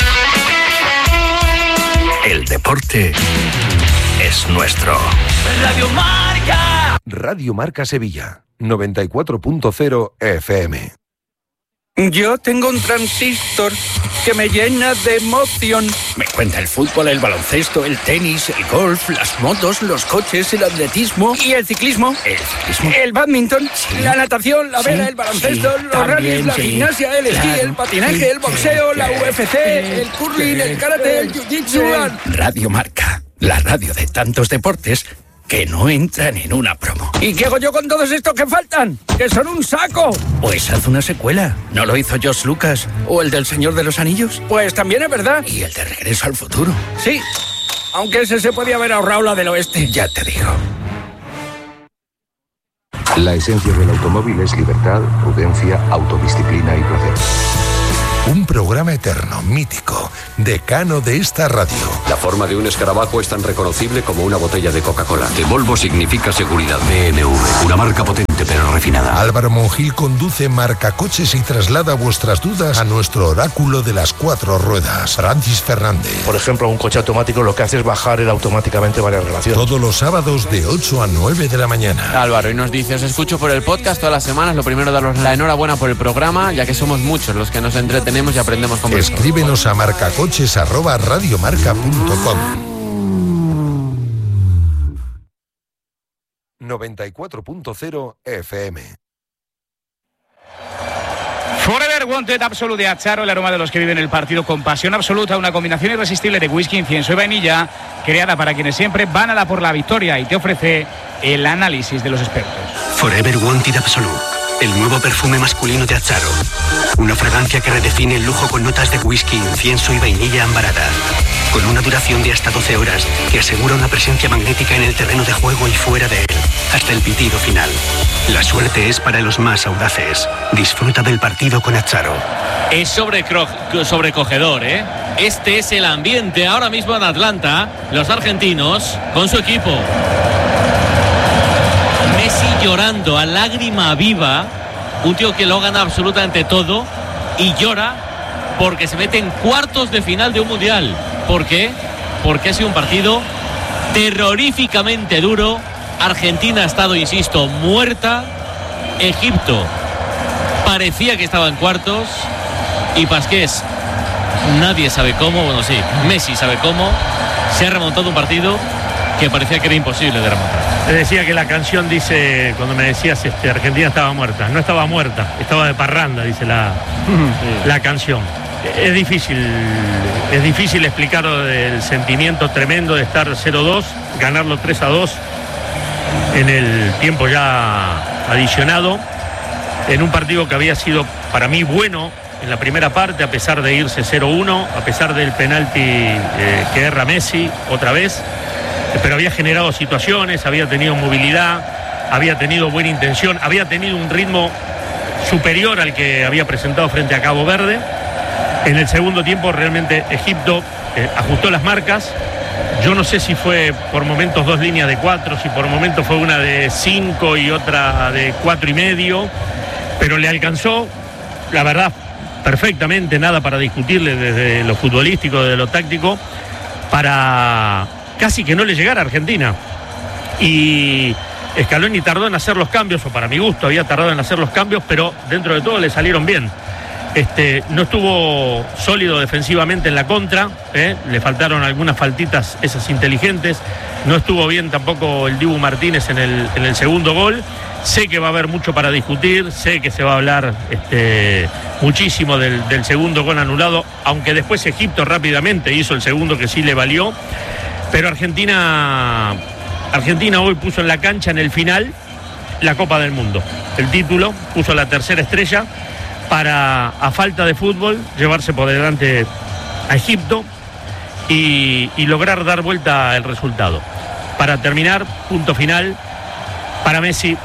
Speaker 10: El deporte es nuestro.
Speaker 11: Radio Marca.
Speaker 10: Radio Marca Sevilla. noventa y cuatro punto cero F M.
Speaker 12: Yo tengo un transistor que me llena de emoción. Me cuenta el fútbol, el baloncesto, el tenis, el golf, las motos, los coches, el atletismo y el ciclismo. ¿El ciclismo? El badminton, sí. La natación, la vela, sí. El baloncesto, sí. Los rallies, la sí. Gimnasia, el esquí, claro. El patinaje, sí. El boxeo, sí. La U F C, el curling, el karate, el jiu-jitsu. Radio Marca, la radio de tantos deportes que no entran en una promo. ¿Y qué hago yo con todos estos que faltan? ¡Que son un saco! Pues haz una secuela. ¿No lo hizo George Lucas? ¿O el del Señor de los Anillos? Pues también es verdad. ¿Y el de Regreso al Futuro? Sí, aunque ese se podía haber ahorrado la del oeste. Ya te digo.
Speaker 10: La esencia del automóvil es libertad, prudencia, autodisciplina y placer.
Speaker 13: Un programa eterno, mítico, decano de esta radio.
Speaker 14: La forma de un escarabajo es tan reconocible como una botella de Coca-Cola. De Volvo significa seguridad. B M W, una marca potente pero refinada.
Speaker 13: Álvaro Monjil conduce Marcacoches y traslada vuestras dudas a nuestro oráculo de las cuatro ruedas, Francis Fernández.
Speaker 15: Por ejemplo, un coche automático lo que hace es bajar él automáticamente varias relaciones.
Speaker 13: Todos los sábados de ocho a nueve de la mañana.
Speaker 16: Álvaro, y nos dice, os escucho por el podcast todas las semanas. Lo primero, daros la enhorabuena por el programa, ya que somos muchos los que nos entretenemos y aprendemos con vosotros.
Speaker 13: Escríbenos a marcacoches arroba radiomarca punto com.
Speaker 10: noventa y cuatro punto cero F M.
Speaker 5: Forever Wanted Absolute de Acharo, el aroma de los que viven el partido con pasión absoluta, una combinación irresistible de whisky, incienso y vainilla, creada para quienes siempre van a la por la victoria, y te ofrece el análisis de los expertos.
Speaker 17: Forever Wanted Absolute, el nuevo perfume masculino de Acharo. Una fragancia que redefine el lujo con notas de whisky, incienso y vainilla ambarada. Con una duración de hasta doce horas que asegura una presencia magnética en el terreno de juego y fuera de él, hasta el pitido final. La suerte es para los más audaces. Disfruta del partido con Acharo.
Speaker 3: Es sobrecro- sobrecogedor, ¿eh? Este es el ambiente ahora mismo en Atlanta. Los argentinos con su equipo. Messi llorando a lágrima viva. Un tío que lo gana absolutamente todo y llora porque se mete en cuartos de final de un mundial. ¿Por qué? Porque ha sido un partido terroríficamente duro. Argentina ha estado, insisto, muerta. Egipto parecía que estaba en cuartos. Y Pasqués, nadie sabe cómo, bueno, sí, Messi sabe cómo, se ha remontado un partido que parecía que era imposible de remontar.
Speaker 4: Te decía que la canción dice, cuando me decías, este, Argentina estaba muerta. No estaba muerta, estaba de parranda, dice la, sí. la canción. Es difícil, es difícil explicar el sentimiento tremendo de estar cero dos, ganarlo tres a dos en el tiempo ya adicionado, en un partido que había sido para mí bueno en la primera parte, a pesar de irse cero uno, a pesar del penalti eh, que erra Messi otra vez, pero había generado situaciones, había tenido movilidad, había tenido buena intención, había tenido un ritmo superior al que había presentado frente a Cabo Verde. En el segundo tiempo realmente Egipto eh, ajustó las marcas. Yo no sé si fue por momentos dos líneas de cuatro, si por momentos fue una de cinco y otra de cuatro y medio, pero le alcanzó, la verdad, perfectamente, nada para discutirle desde lo futbolístico, desde lo táctico, para casi que no le llegara a Argentina. Y Scaloni tardó en hacer los cambios, o para mi gusto había tardado en hacer los cambios, pero dentro de todo le salieron bien. Este, no estuvo sólido defensivamente en la contra, ¿eh? Le faltaron algunas faltitas esas inteligentes, no estuvo bien tampoco el Dibu Martínez en el, en el segundo gol. Sé que va a haber mucho para discutir, sé que se va a hablar este, muchísimo del, del segundo gol anulado, aunque después Egipto rápidamente hizo el segundo que sí le valió, pero Argentina, Argentina hoy puso en la cancha en el final la Copa del Mundo, el título, puso la tercera estrella, para, a falta de fútbol, llevarse por delante a Egipto y, y lograr dar vuelta el resultado. Para terminar, punto final, para Messi,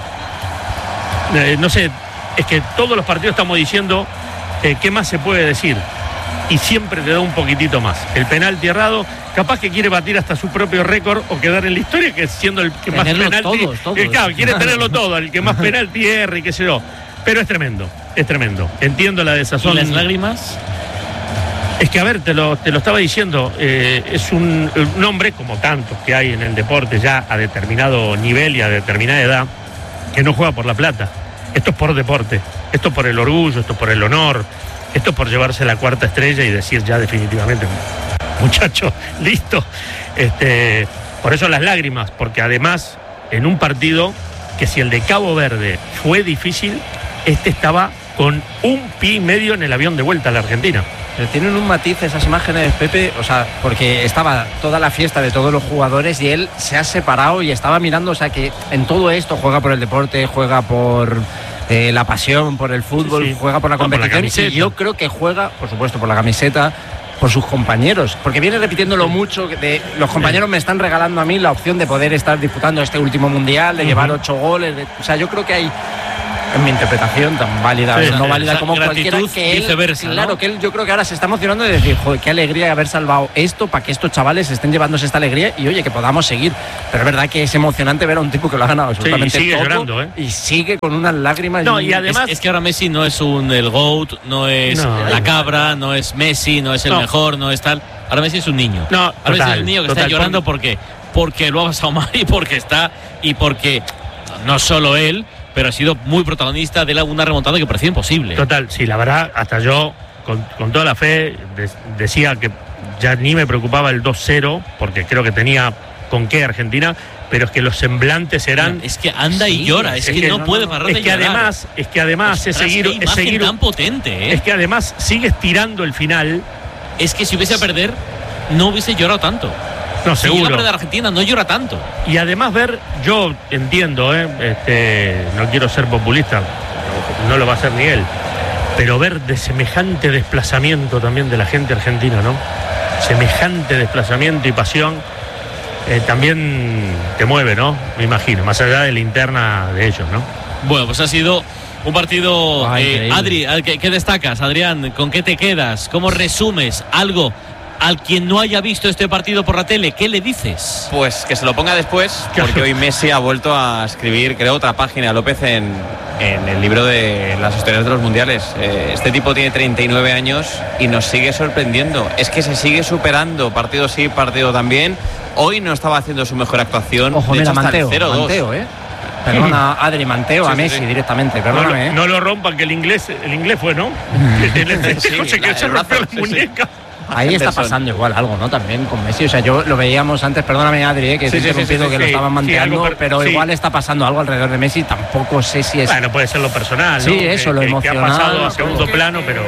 Speaker 4: eh, no sé, es que todos los partidos estamos diciendo eh, qué más se puede decir, y siempre te da un poquitito más. El penalti errado, capaz que quiere batir hasta su propio récord o quedar en la historia, que siendo el que más penalti, todos, todos. Eh, claro, quiere tenerlo todo, el que más penalti erre y qué sé yo. Pero es tremendo, es tremendo. Entiendo la desazón.
Speaker 3: ¿Y las lágrimas?
Speaker 4: Es que, a ver, te lo, te lo estaba diciendo, eh, es un, un hombre, como tantos que hay en el deporte ya a determinado nivel y a determinada edad, que no juega por la plata. Esto es por deporte, esto es por el orgullo, esto es por el honor, esto es por llevarse la cuarta estrella y decir ya definitivamente, muchacho, listo. Este, por eso las lágrimas, porque además en un partido que si el de Cabo Verde fue difícil, este estaba con un pie y medio en el avión de vuelta a la Argentina.
Speaker 1: Pero tienen un matiz esas imágenes, Pepe, o sea, porque estaba toda la fiesta de todos los jugadores y él se ha separado y estaba mirando, o sea, que en todo esto juega por el deporte, juega por eh, la pasión, por el fútbol, sí, sí. juega por la competición, no, por la y yo creo que juega, por supuesto, por la camiseta, por sus compañeros, porque viene repitiéndolo mucho, de los compañeros me están regalando a mí la opción de poder estar disputando este último mundial, de uh-huh. llevar ocho goles, de, o sea, yo creo que hay, en mi interpretación tan válida, sí, no válida como cualquiera, que él, viceversa, claro, ¿no? que él yo creo que ahora se está emocionando de decir, joder, qué alegría haber salvado esto para que estos chavales estén llevándose esta alegría y oye, que podamos seguir, pero es verdad que es emocionante ver a un tipo que lo ha ganado absolutamente
Speaker 4: sí, y sigue
Speaker 1: todo
Speaker 4: llorando, ¿eh?
Speaker 1: y sigue con unas lágrimas.
Speaker 3: No,
Speaker 1: y,
Speaker 3: y además es, es que ahora Messi no es un el GOAT, no es no, la cabra, no es Messi, no es el no. mejor, no es tal. Ahora Messi es un niño.
Speaker 4: No,
Speaker 3: ahora
Speaker 4: total,
Speaker 3: Messi es un niño que
Speaker 4: total,
Speaker 3: está llorando porque porque lo ha pasado mal y porque está y porque no solo él, pero ha sido muy protagonista de la, una remontada que parecía imposible.
Speaker 4: Total, sí, la verdad, hasta yo, con, con toda la fe, de, decía que ya ni me preocupaba el dos cero, porque creo que tenía con qué Argentina, pero es que los semblantes eran.
Speaker 3: Es que anda y
Speaker 4: Sí,
Speaker 3: llora, es,
Speaker 4: es
Speaker 3: que,
Speaker 4: que
Speaker 3: no,
Speaker 4: no,
Speaker 3: puede
Speaker 4: no,
Speaker 3: parar
Speaker 4: es
Speaker 3: de
Speaker 4: que
Speaker 3: llorar.
Speaker 4: además, es que además
Speaker 3: Ostras,
Speaker 4: es seguir,
Speaker 3: qué
Speaker 4: es
Speaker 3: imagen
Speaker 4: seguir
Speaker 3: tan potente, ¿eh?
Speaker 4: Es que además sigues tirando el final.
Speaker 3: Es que si hubiese a perder, no hubiese llorado tanto.
Speaker 4: No,
Speaker 3: si llega a
Speaker 4: seguro.
Speaker 3: perder Argentina, no llora tanto.
Speaker 4: Y además ver, yo entiendo, ¿eh? este, no quiero ser populista, no, no lo va a hacer ni él, pero ver de semejante desplazamiento también de la gente argentina, ¿no? Semejante desplazamiento y pasión, eh, también te mueve, ¿no? Me imagino, más allá de la interna de ellos, ¿no?
Speaker 3: Bueno, pues ha sido un partido.
Speaker 4: Ah,
Speaker 3: eh,
Speaker 4: increíble.
Speaker 3: Adri, ¿qué, ¿qué destacas, Adrián? ¿Con qué te quedas? ¿Cómo resumes algo al quien no haya visto este partido por la tele? ¿Qué le dices?
Speaker 6: Pues que se lo ponga después, porque hoy Messi ha vuelto a escribir, creo, otra página, López, en, en el libro de las historias de los mundiales. Eh, este tipo tiene treinta y nueve años y nos sigue sorprendiendo. Es que se sigue superando, partido sí, partido también. Hoy no estaba haciendo su mejor actuación.
Speaker 1: Ojo,
Speaker 6: de
Speaker 1: mira,
Speaker 6: hecho, hasta
Speaker 1: Manteo,
Speaker 6: el cero dos.
Speaker 1: Manteo, ¿eh? Perdona, Adri, Manteo
Speaker 4: Sí,
Speaker 1: a
Speaker 4: sí,
Speaker 1: Messi
Speaker 4: sí.
Speaker 1: directamente,
Speaker 4: No,
Speaker 1: perdóname.
Speaker 4: lo-
Speaker 1: ¿eh?
Speaker 4: no lo rompan, que el inglés, el inglés fue, ¿no? El espejo se quedó, se rompió la muñeca.
Speaker 1: Ahí está pasando igual algo, ¿no? También con Messi. O sea, yo lo veíamos antes, perdóname, Adri, eh, que
Speaker 4: Sí,
Speaker 1: te he
Speaker 4: sí, sí,
Speaker 1: interrumpido,
Speaker 4: sí,
Speaker 1: que
Speaker 4: sí,
Speaker 1: lo
Speaker 4: sí.
Speaker 1: estaban
Speaker 4: Sí,
Speaker 1: manteando,
Speaker 4: algo per-
Speaker 1: pero
Speaker 4: sí.
Speaker 1: igual está pasando algo alrededor de Messi. Tampoco sé si es.
Speaker 4: Bueno, puede ser lo personal, ¿no?
Speaker 1: Sí,
Speaker 4: Que-
Speaker 1: eso, lo
Speaker 4: que, que ha
Speaker 1: emocional.
Speaker 4: pasado a segundo
Speaker 2: que-
Speaker 4: plano, pero.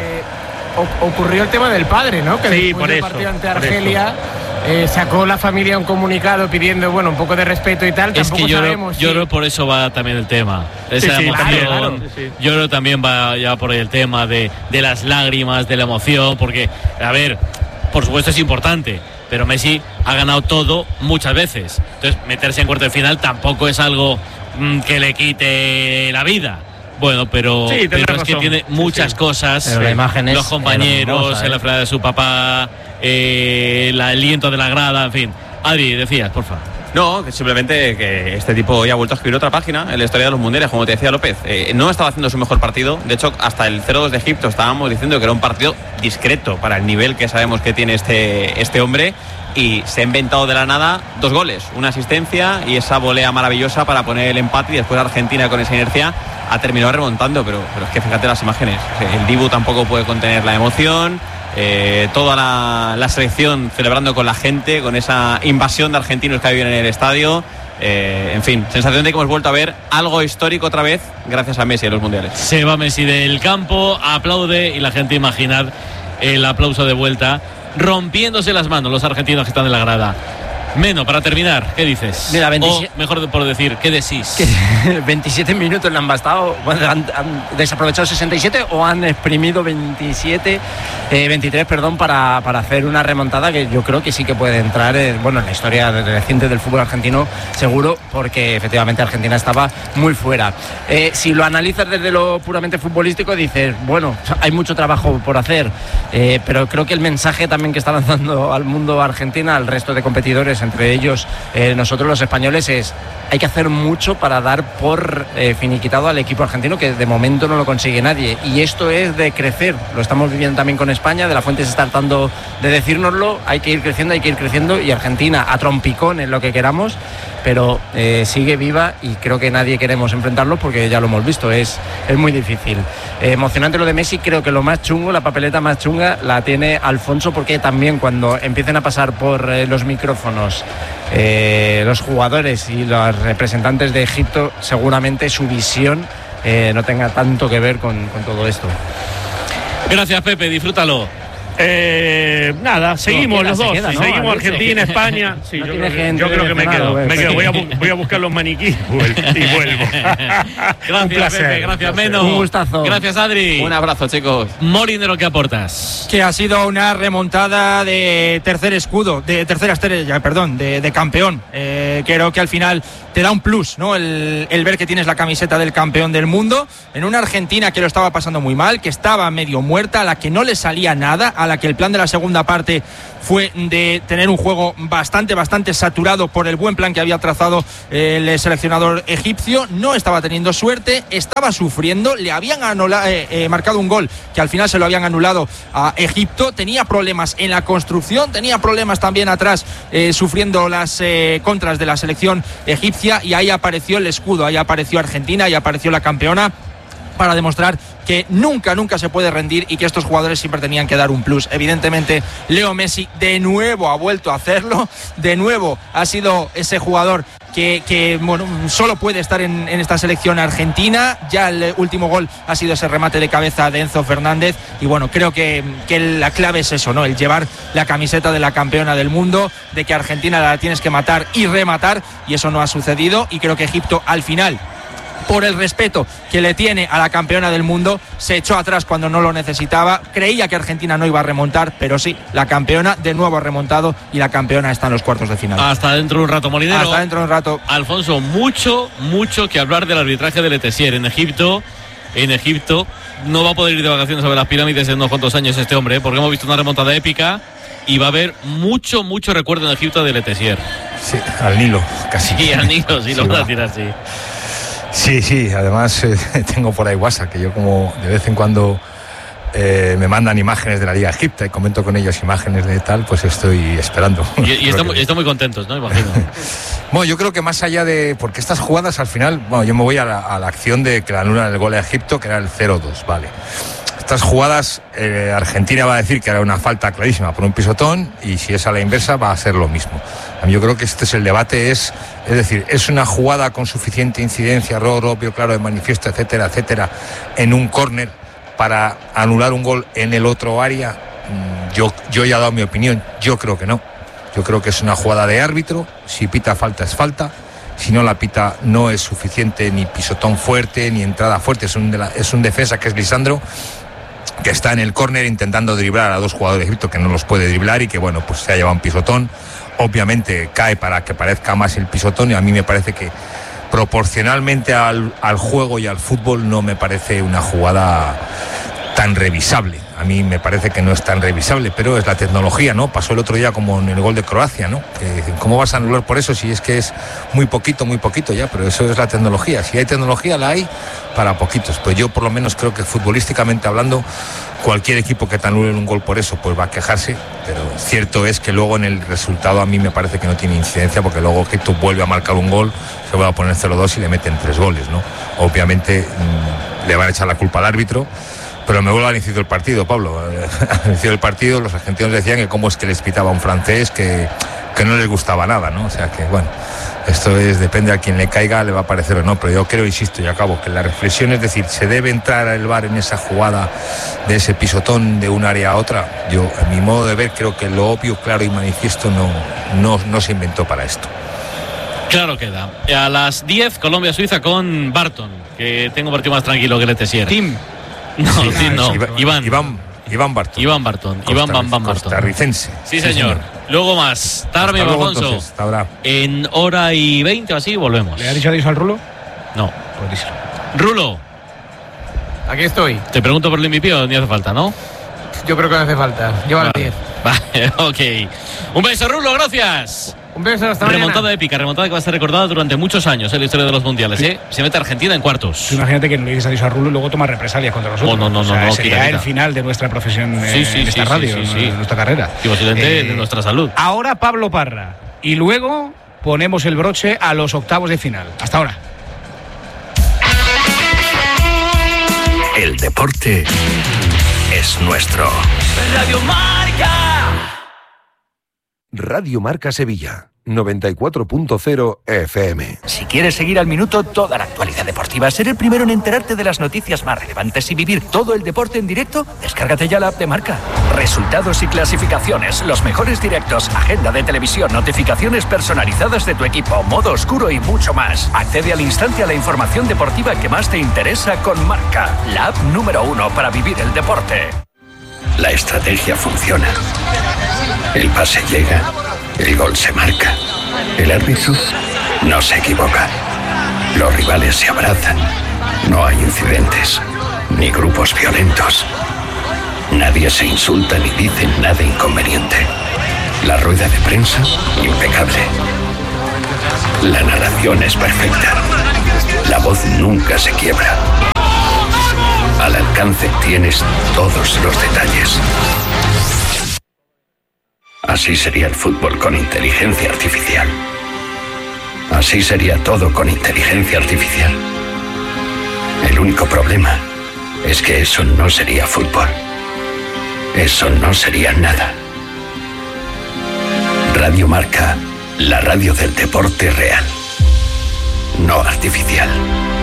Speaker 2: O- ocurrió el tema del padre, ¿no? Que
Speaker 4: Sí,
Speaker 2: después
Speaker 4: por
Speaker 2: del
Speaker 4: eso,
Speaker 2: partido ante
Speaker 4: por
Speaker 2: Argelia eh, sacó la familia un comunicado pidiendo, bueno, un poco de respeto y tal.
Speaker 3: Es
Speaker 2: Tampoco
Speaker 3: que yo,
Speaker 2: sabemos.
Speaker 3: yo
Speaker 2: si-
Speaker 3: creo por eso va también el tema. Esa
Speaker 2: sí,
Speaker 3: emoción.
Speaker 2: claro, claro.
Speaker 4: Sí, sí.
Speaker 3: Yo creo también va ya por ahí el tema de, de las lágrimas, de la emoción, porque, a ver, por supuesto es importante, pero Messi ha ganado todo muchas veces. Entonces, meterse en cuarto de final tampoco es algo mm, que le quite la vida. Bueno, pero,
Speaker 4: Sí, tendrás
Speaker 3: pero es que
Speaker 4: razón.
Speaker 3: tiene
Speaker 4: Sí,
Speaker 3: muchas
Speaker 4: sí.
Speaker 3: cosas.
Speaker 1: Pero la imagen es
Speaker 3: los compañeros,
Speaker 1: hermosa, ¿eh?
Speaker 3: en la frase de su papá, eh, el aliento de la grada, en fin. Adri, decías, por favor.
Speaker 6: No, que simplemente que este tipo hoy ha vuelto a escribir otra página en la historia de los mundiales, como te decía López. Eh, no estaba haciendo su mejor partido. De hecho, hasta el cero dos de Egipto estábamos diciendo que era un partido discreto para el nivel que sabemos que tiene este, este hombre. Y se ha inventado de la nada dos goles, una asistencia y esa volea maravillosa para poner el empate, y después Argentina con esa inercia ha terminado remontando, pero, pero es que fíjate las imágenes. El Dibu tampoco puede contener la emoción. Eh, toda la, la selección celebrando con la gente, con esa invasión de argentinos que ha habido en el estadio. Eh, en fin, sensación de que hemos vuelto a ver algo histórico otra vez gracias a Messi en los mundiales.
Speaker 3: Se va Messi del campo, aplaude y la gente, imaginad el aplauso de vuelta, rompiéndose las manos los argentinos que están en la grada. Meno, para terminar, ¿qué dices?
Speaker 1: Mira, veintisiete
Speaker 3: O mejor por decir, ¿qué decís?
Speaker 1: Que veintisiete minutos le han bastado. Bueno, han, han desaprovechado sesenta y siete o han exprimido veintisiete, eh, veintitrés, perdón, para, para hacer una remontada que yo creo que sí que puede entrar en, bueno, en la historia reciente del fútbol argentino, seguro, porque efectivamente Argentina estaba muy fuera. Eh, si lo analizas desde lo puramente futbolístico, dices, bueno, hay mucho trabajo por hacer, eh, pero creo que el mensaje también que está lanzando al mundo Argentina, al resto de competidores, entre ellos eh, nosotros los españoles, es hay que hacer mucho para dar por eh, finiquitado al equipo argentino, que de momento no lo consigue nadie, y esto es de crecer. Lo estamos viviendo también con España. De la Fuente se está tratando de decírnoslo, hay que ir creciendo, hay que ir creciendo, y Argentina a trompicón en lo que queramos, pero eh, sigue viva, y creo que nadie queremos enfrentarlo porque ya lo hemos visto, es, es muy difícil. Eh, emocionante lo de Messi. Creo que lo más chungo, la papeleta más chunga la tiene Alfonso, porque también cuando empiecen a pasar por eh, los micrófonos eh, los jugadores y los representantes de Egipto, seguramente su visión eh, no tenga tanto que ver con, con todo esto.
Speaker 3: Gracias, Pepe, disfrútalo.
Speaker 4: Eh, nada, seguimos
Speaker 1: queda,
Speaker 4: los
Speaker 1: se
Speaker 4: dos.
Speaker 1: queda, ¿no?
Speaker 4: Seguimos
Speaker 1: Alex,
Speaker 4: Argentina,
Speaker 1: se-
Speaker 4: España. Sí,
Speaker 1: No
Speaker 4: yo,
Speaker 1: tiene
Speaker 4: creo, que-
Speaker 1: gente
Speaker 4: yo creo que me
Speaker 1: seleccionada,
Speaker 4: quedo. Me
Speaker 1: pues.
Speaker 4: quedo. Voy, a, bu- voy a buscar los maniquíes y vuel- y vuelvo.
Speaker 3: Gracias,
Speaker 4: Un placer,
Speaker 3: Pepe, gracias,
Speaker 4: un placer.
Speaker 3: Meno.
Speaker 1: Un gustazo.
Speaker 3: Gracias, Adri.
Speaker 6: Un abrazo, chicos.
Speaker 3: Molinero, ¿qué aportas?
Speaker 18: Que ha sido una remontada de tercer escudo, de tercera estrella, perdón, de, de campeón. Eh, creo que al final te da un plus, ¿no? El, el ver que tienes la camiseta del campeón del mundo en una Argentina que lo estaba pasando muy mal, que estaba medio muerta, a la que no le salía nada, a la que el plan de la segunda parte fue de tener un juego bastante, bastante saturado por el buen plan que había trazado el seleccionador egipcio. No estaba teniendo suerte, estaba sufriendo, le habían anula, eh, eh, marcado un gol que al final se lo habían anulado a Egipto, tenía problemas en la construcción, tenía problemas también atrás, eh, sufriendo las eh, contras de la selección egipcia, y ahí apareció el escudo, ahí apareció Argentina, ahí apareció la campeona, para demostrar que nunca, nunca se puede rendir y que estos jugadores siempre tenían que dar un plus. Evidentemente, Leo Messi de nuevo ha vuelto a hacerlo, de nuevo ha sido ese jugador que, que bueno, solo puede estar en, en esta selección argentina. Ya el último gol ha sido ese remate de cabeza de Enzo Fernández y bueno, creo que, que la clave es eso, ¿no? El llevar la camiseta de la campeona del mundo, de que Argentina la tienes que matar y rematar, y eso no ha sucedido, y creo que Egipto al final, por el respeto que le tiene a la campeona del mundo, se echó atrás cuando no lo necesitaba. Creía que Argentina no iba a remontar, pero sí, la campeona de nuevo ha remontado y la campeona está en los cuartos de final.
Speaker 3: Hasta dentro de un rato, Molinero.
Speaker 18: Hasta dentro de un rato.
Speaker 3: Alfonso, mucho, mucho que hablar del arbitraje de Letessier en Egipto. En Egipto no va a poder ir de vacaciones sobre las pirámides en unos cuantos años este hombre, ¿eh? Porque hemos visto una remontada épica y va a haber mucho, mucho recuerdo en Egipto de Letessier.
Speaker 7: Sí, al Nilo, casi.
Speaker 3: Sí, al Nilo, sí,
Speaker 7: sí,
Speaker 3: lo voy
Speaker 7: va.
Speaker 3: a tirar así.
Speaker 7: Sí, sí, además eh, tengo por ahí WhatsApp, que yo como de vez en cuando eh, me mandan imágenes de la Liga Egipta y comento con ellos imágenes de tal, pues estoy esperando.
Speaker 3: Y, y están, que... están muy contentos, ¿no? Imagino.
Speaker 7: Bueno, yo creo que más allá de... Porque estas jugadas al final... Bueno, yo me voy a la, a la acción de que le anulan el gol a Egipto, que era el cero dos, vale. Estas jugadas, eh, Argentina va a decir que era una falta clarísima por un pisotón, y si es a la inversa va a ser lo mismo. A mí yo creo que este es el debate, es, es decir, es una jugada con suficiente incidencia, error obvio, claro, de manifiesto, etcétera, etcétera, en un córner para anular un gol en el otro área. Yo, yo ya he dado mi opinión, yo creo que no. Yo creo que es una jugada de árbitro, si pita falta es falta. Si no la pita no es suficiente ni pisotón fuerte ni entrada fuerte, es un, de la, es un defensa que es Lisandro, que está en el córner intentando driblar a dos jugadores de Egipto que no los puede driblar y que bueno, pues se ha llevado un pisotón. Obviamente cae para que parezca más el pisotón, y a mí me parece que proporcionalmente al, al juego y al fútbol no me parece una jugada tan revisable. A mí me parece que no es tan revisable, pero es la tecnología, ¿no? Pasó el otro día como en el gol de Croacia, ¿no? Que, ¿cómo vas a anular por eso si es que es muy poquito, muy poquito ya? Pero eso es la tecnología. Si hay tecnología, la hay para poquitos. Pues yo por lo menos creo que futbolísticamente hablando, cualquier equipo que te anule un gol por eso, pues va a quejarse. Pero cierto es que luego en el resultado a mí me parece que no tiene incidencia, porque luego Egipto vuelve a marcar un gol, se vuelve a poner cero dos y le meten tres goles, ¿no? Obviamente mmm, le van a echar la culpa al árbitro. Pero me vuelvo al inicio del partido, Pablo. Al inicio del partido los argentinos decían que cómo es que les pitaba un francés, que, que no les gustaba nada, ¿no? O sea que, bueno, esto es, depende a quien le caiga, le va a parecer o no. Pero yo creo, insisto, y acabo, que la reflexión es decir, ¿se debe entrar al V A R en esa jugada de ese pisotón de un área a otra? Yo, a mi modo de ver, creo que lo obvio, claro y manifiesto no, no, no se inventó para esto.
Speaker 3: Claro queda. A las diez, Colombia-Suiza con Barton, que tengo un partido más tranquilo que Letessier.
Speaker 18: Tim.
Speaker 3: No, sí, sí, no.
Speaker 7: Iván,
Speaker 3: Iván.
Speaker 7: Iván, Iván Barton.
Speaker 3: Iván Barton. Iván Van Van Barton.
Speaker 7: Costarricense.
Speaker 3: Sí, señor. Sí, señor. Luego más. Tarde, Alfonso.
Speaker 7: Entonces, hasta
Speaker 3: en hora y veinte o así volvemos.
Speaker 5: ¿Le ha dicho adiós al Rulo?
Speaker 3: No.
Speaker 5: Pues díselo.
Speaker 3: Rulo.
Speaker 2: Aquí estoy.
Speaker 3: Te pregunto por el M V P o ni hace falta, ¿no?
Speaker 2: Yo creo que no hace falta. Lleva
Speaker 3: vale.
Speaker 2: las diez.
Speaker 3: Vale, ok. Un beso, Rulo, gracias.
Speaker 2: Un beso, hasta
Speaker 3: remontada
Speaker 2: mañana.
Speaker 3: épica, remontada que va a ser recordada durante muchos años en la historia de los mundiales. ¿eh? Se mete Argentina en cuartos.
Speaker 5: Tú imagínate que no le dices adiós a Rulo y luego toma represalias contra nosotros.
Speaker 3: Oh, no, no,
Speaker 5: o sea,
Speaker 3: no, no,
Speaker 5: sería
Speaker 3: quita,
Speaker 5: el
Speaker 3: quita.
Speaker 5: final de nuestra profesión
Speaker 3: sí,
Speaker 5: eh,
Speaker 3: sí,
Speaker 5: en esta
Speaker 3: sí,
Speaker 5: radio,
Speaker 3: sí, sí, sí.
Speaker 5: de nuestra carrera.
Speaker 3: Y posiblemente
Speaker 5: Eh,
Speaker 3: de nuestra salud.
Speaker 5: Ahora Pablo Parra. Y luego ponemos el broche a los octavos de final. Hasta ahora.
Speaker 17: El deporte es nuestro.
Speaker 11: Radio Marca.
Speaker 13: Radio Marca Sevilla, noventa y cuatro punto cero F M.
Speaker 12: Si quieres seguir al minuto toda la actualidad deportiva, ser el primero en enterarte de las noticias más relevantes y vivir todo el deporte en directo, descárgate ya la app de Marca. Resultados y clasificaciones, los mejores directos, agenda de televisión, notificaciones personalizadas de tu equipo, modo oscuro y mucho más. Accede al instante a la información deportiva que más te interesa con Marca, la app número uno para vivir el deporte.
Speaker 17: La estrategia funciona. El pase llega, el gol se marca. El árbitro no se equivoca. Los rivales se abrazan. No hay incidentes, ni grupos violentos. Nadie se insulta ni dice nada inconveniente. La rueda de prensa, impecable. La narración es perfecta. La voz nunca se quiebra. Al alcance tienes todos los detalles. Así sería el fútbol con inteligencia artificial. Así sería todo con inteligencia artificial. El único problema es que eso no sería fútbol. Eso no sería nada. Radio Marca, la radio del deporte real. no artificial.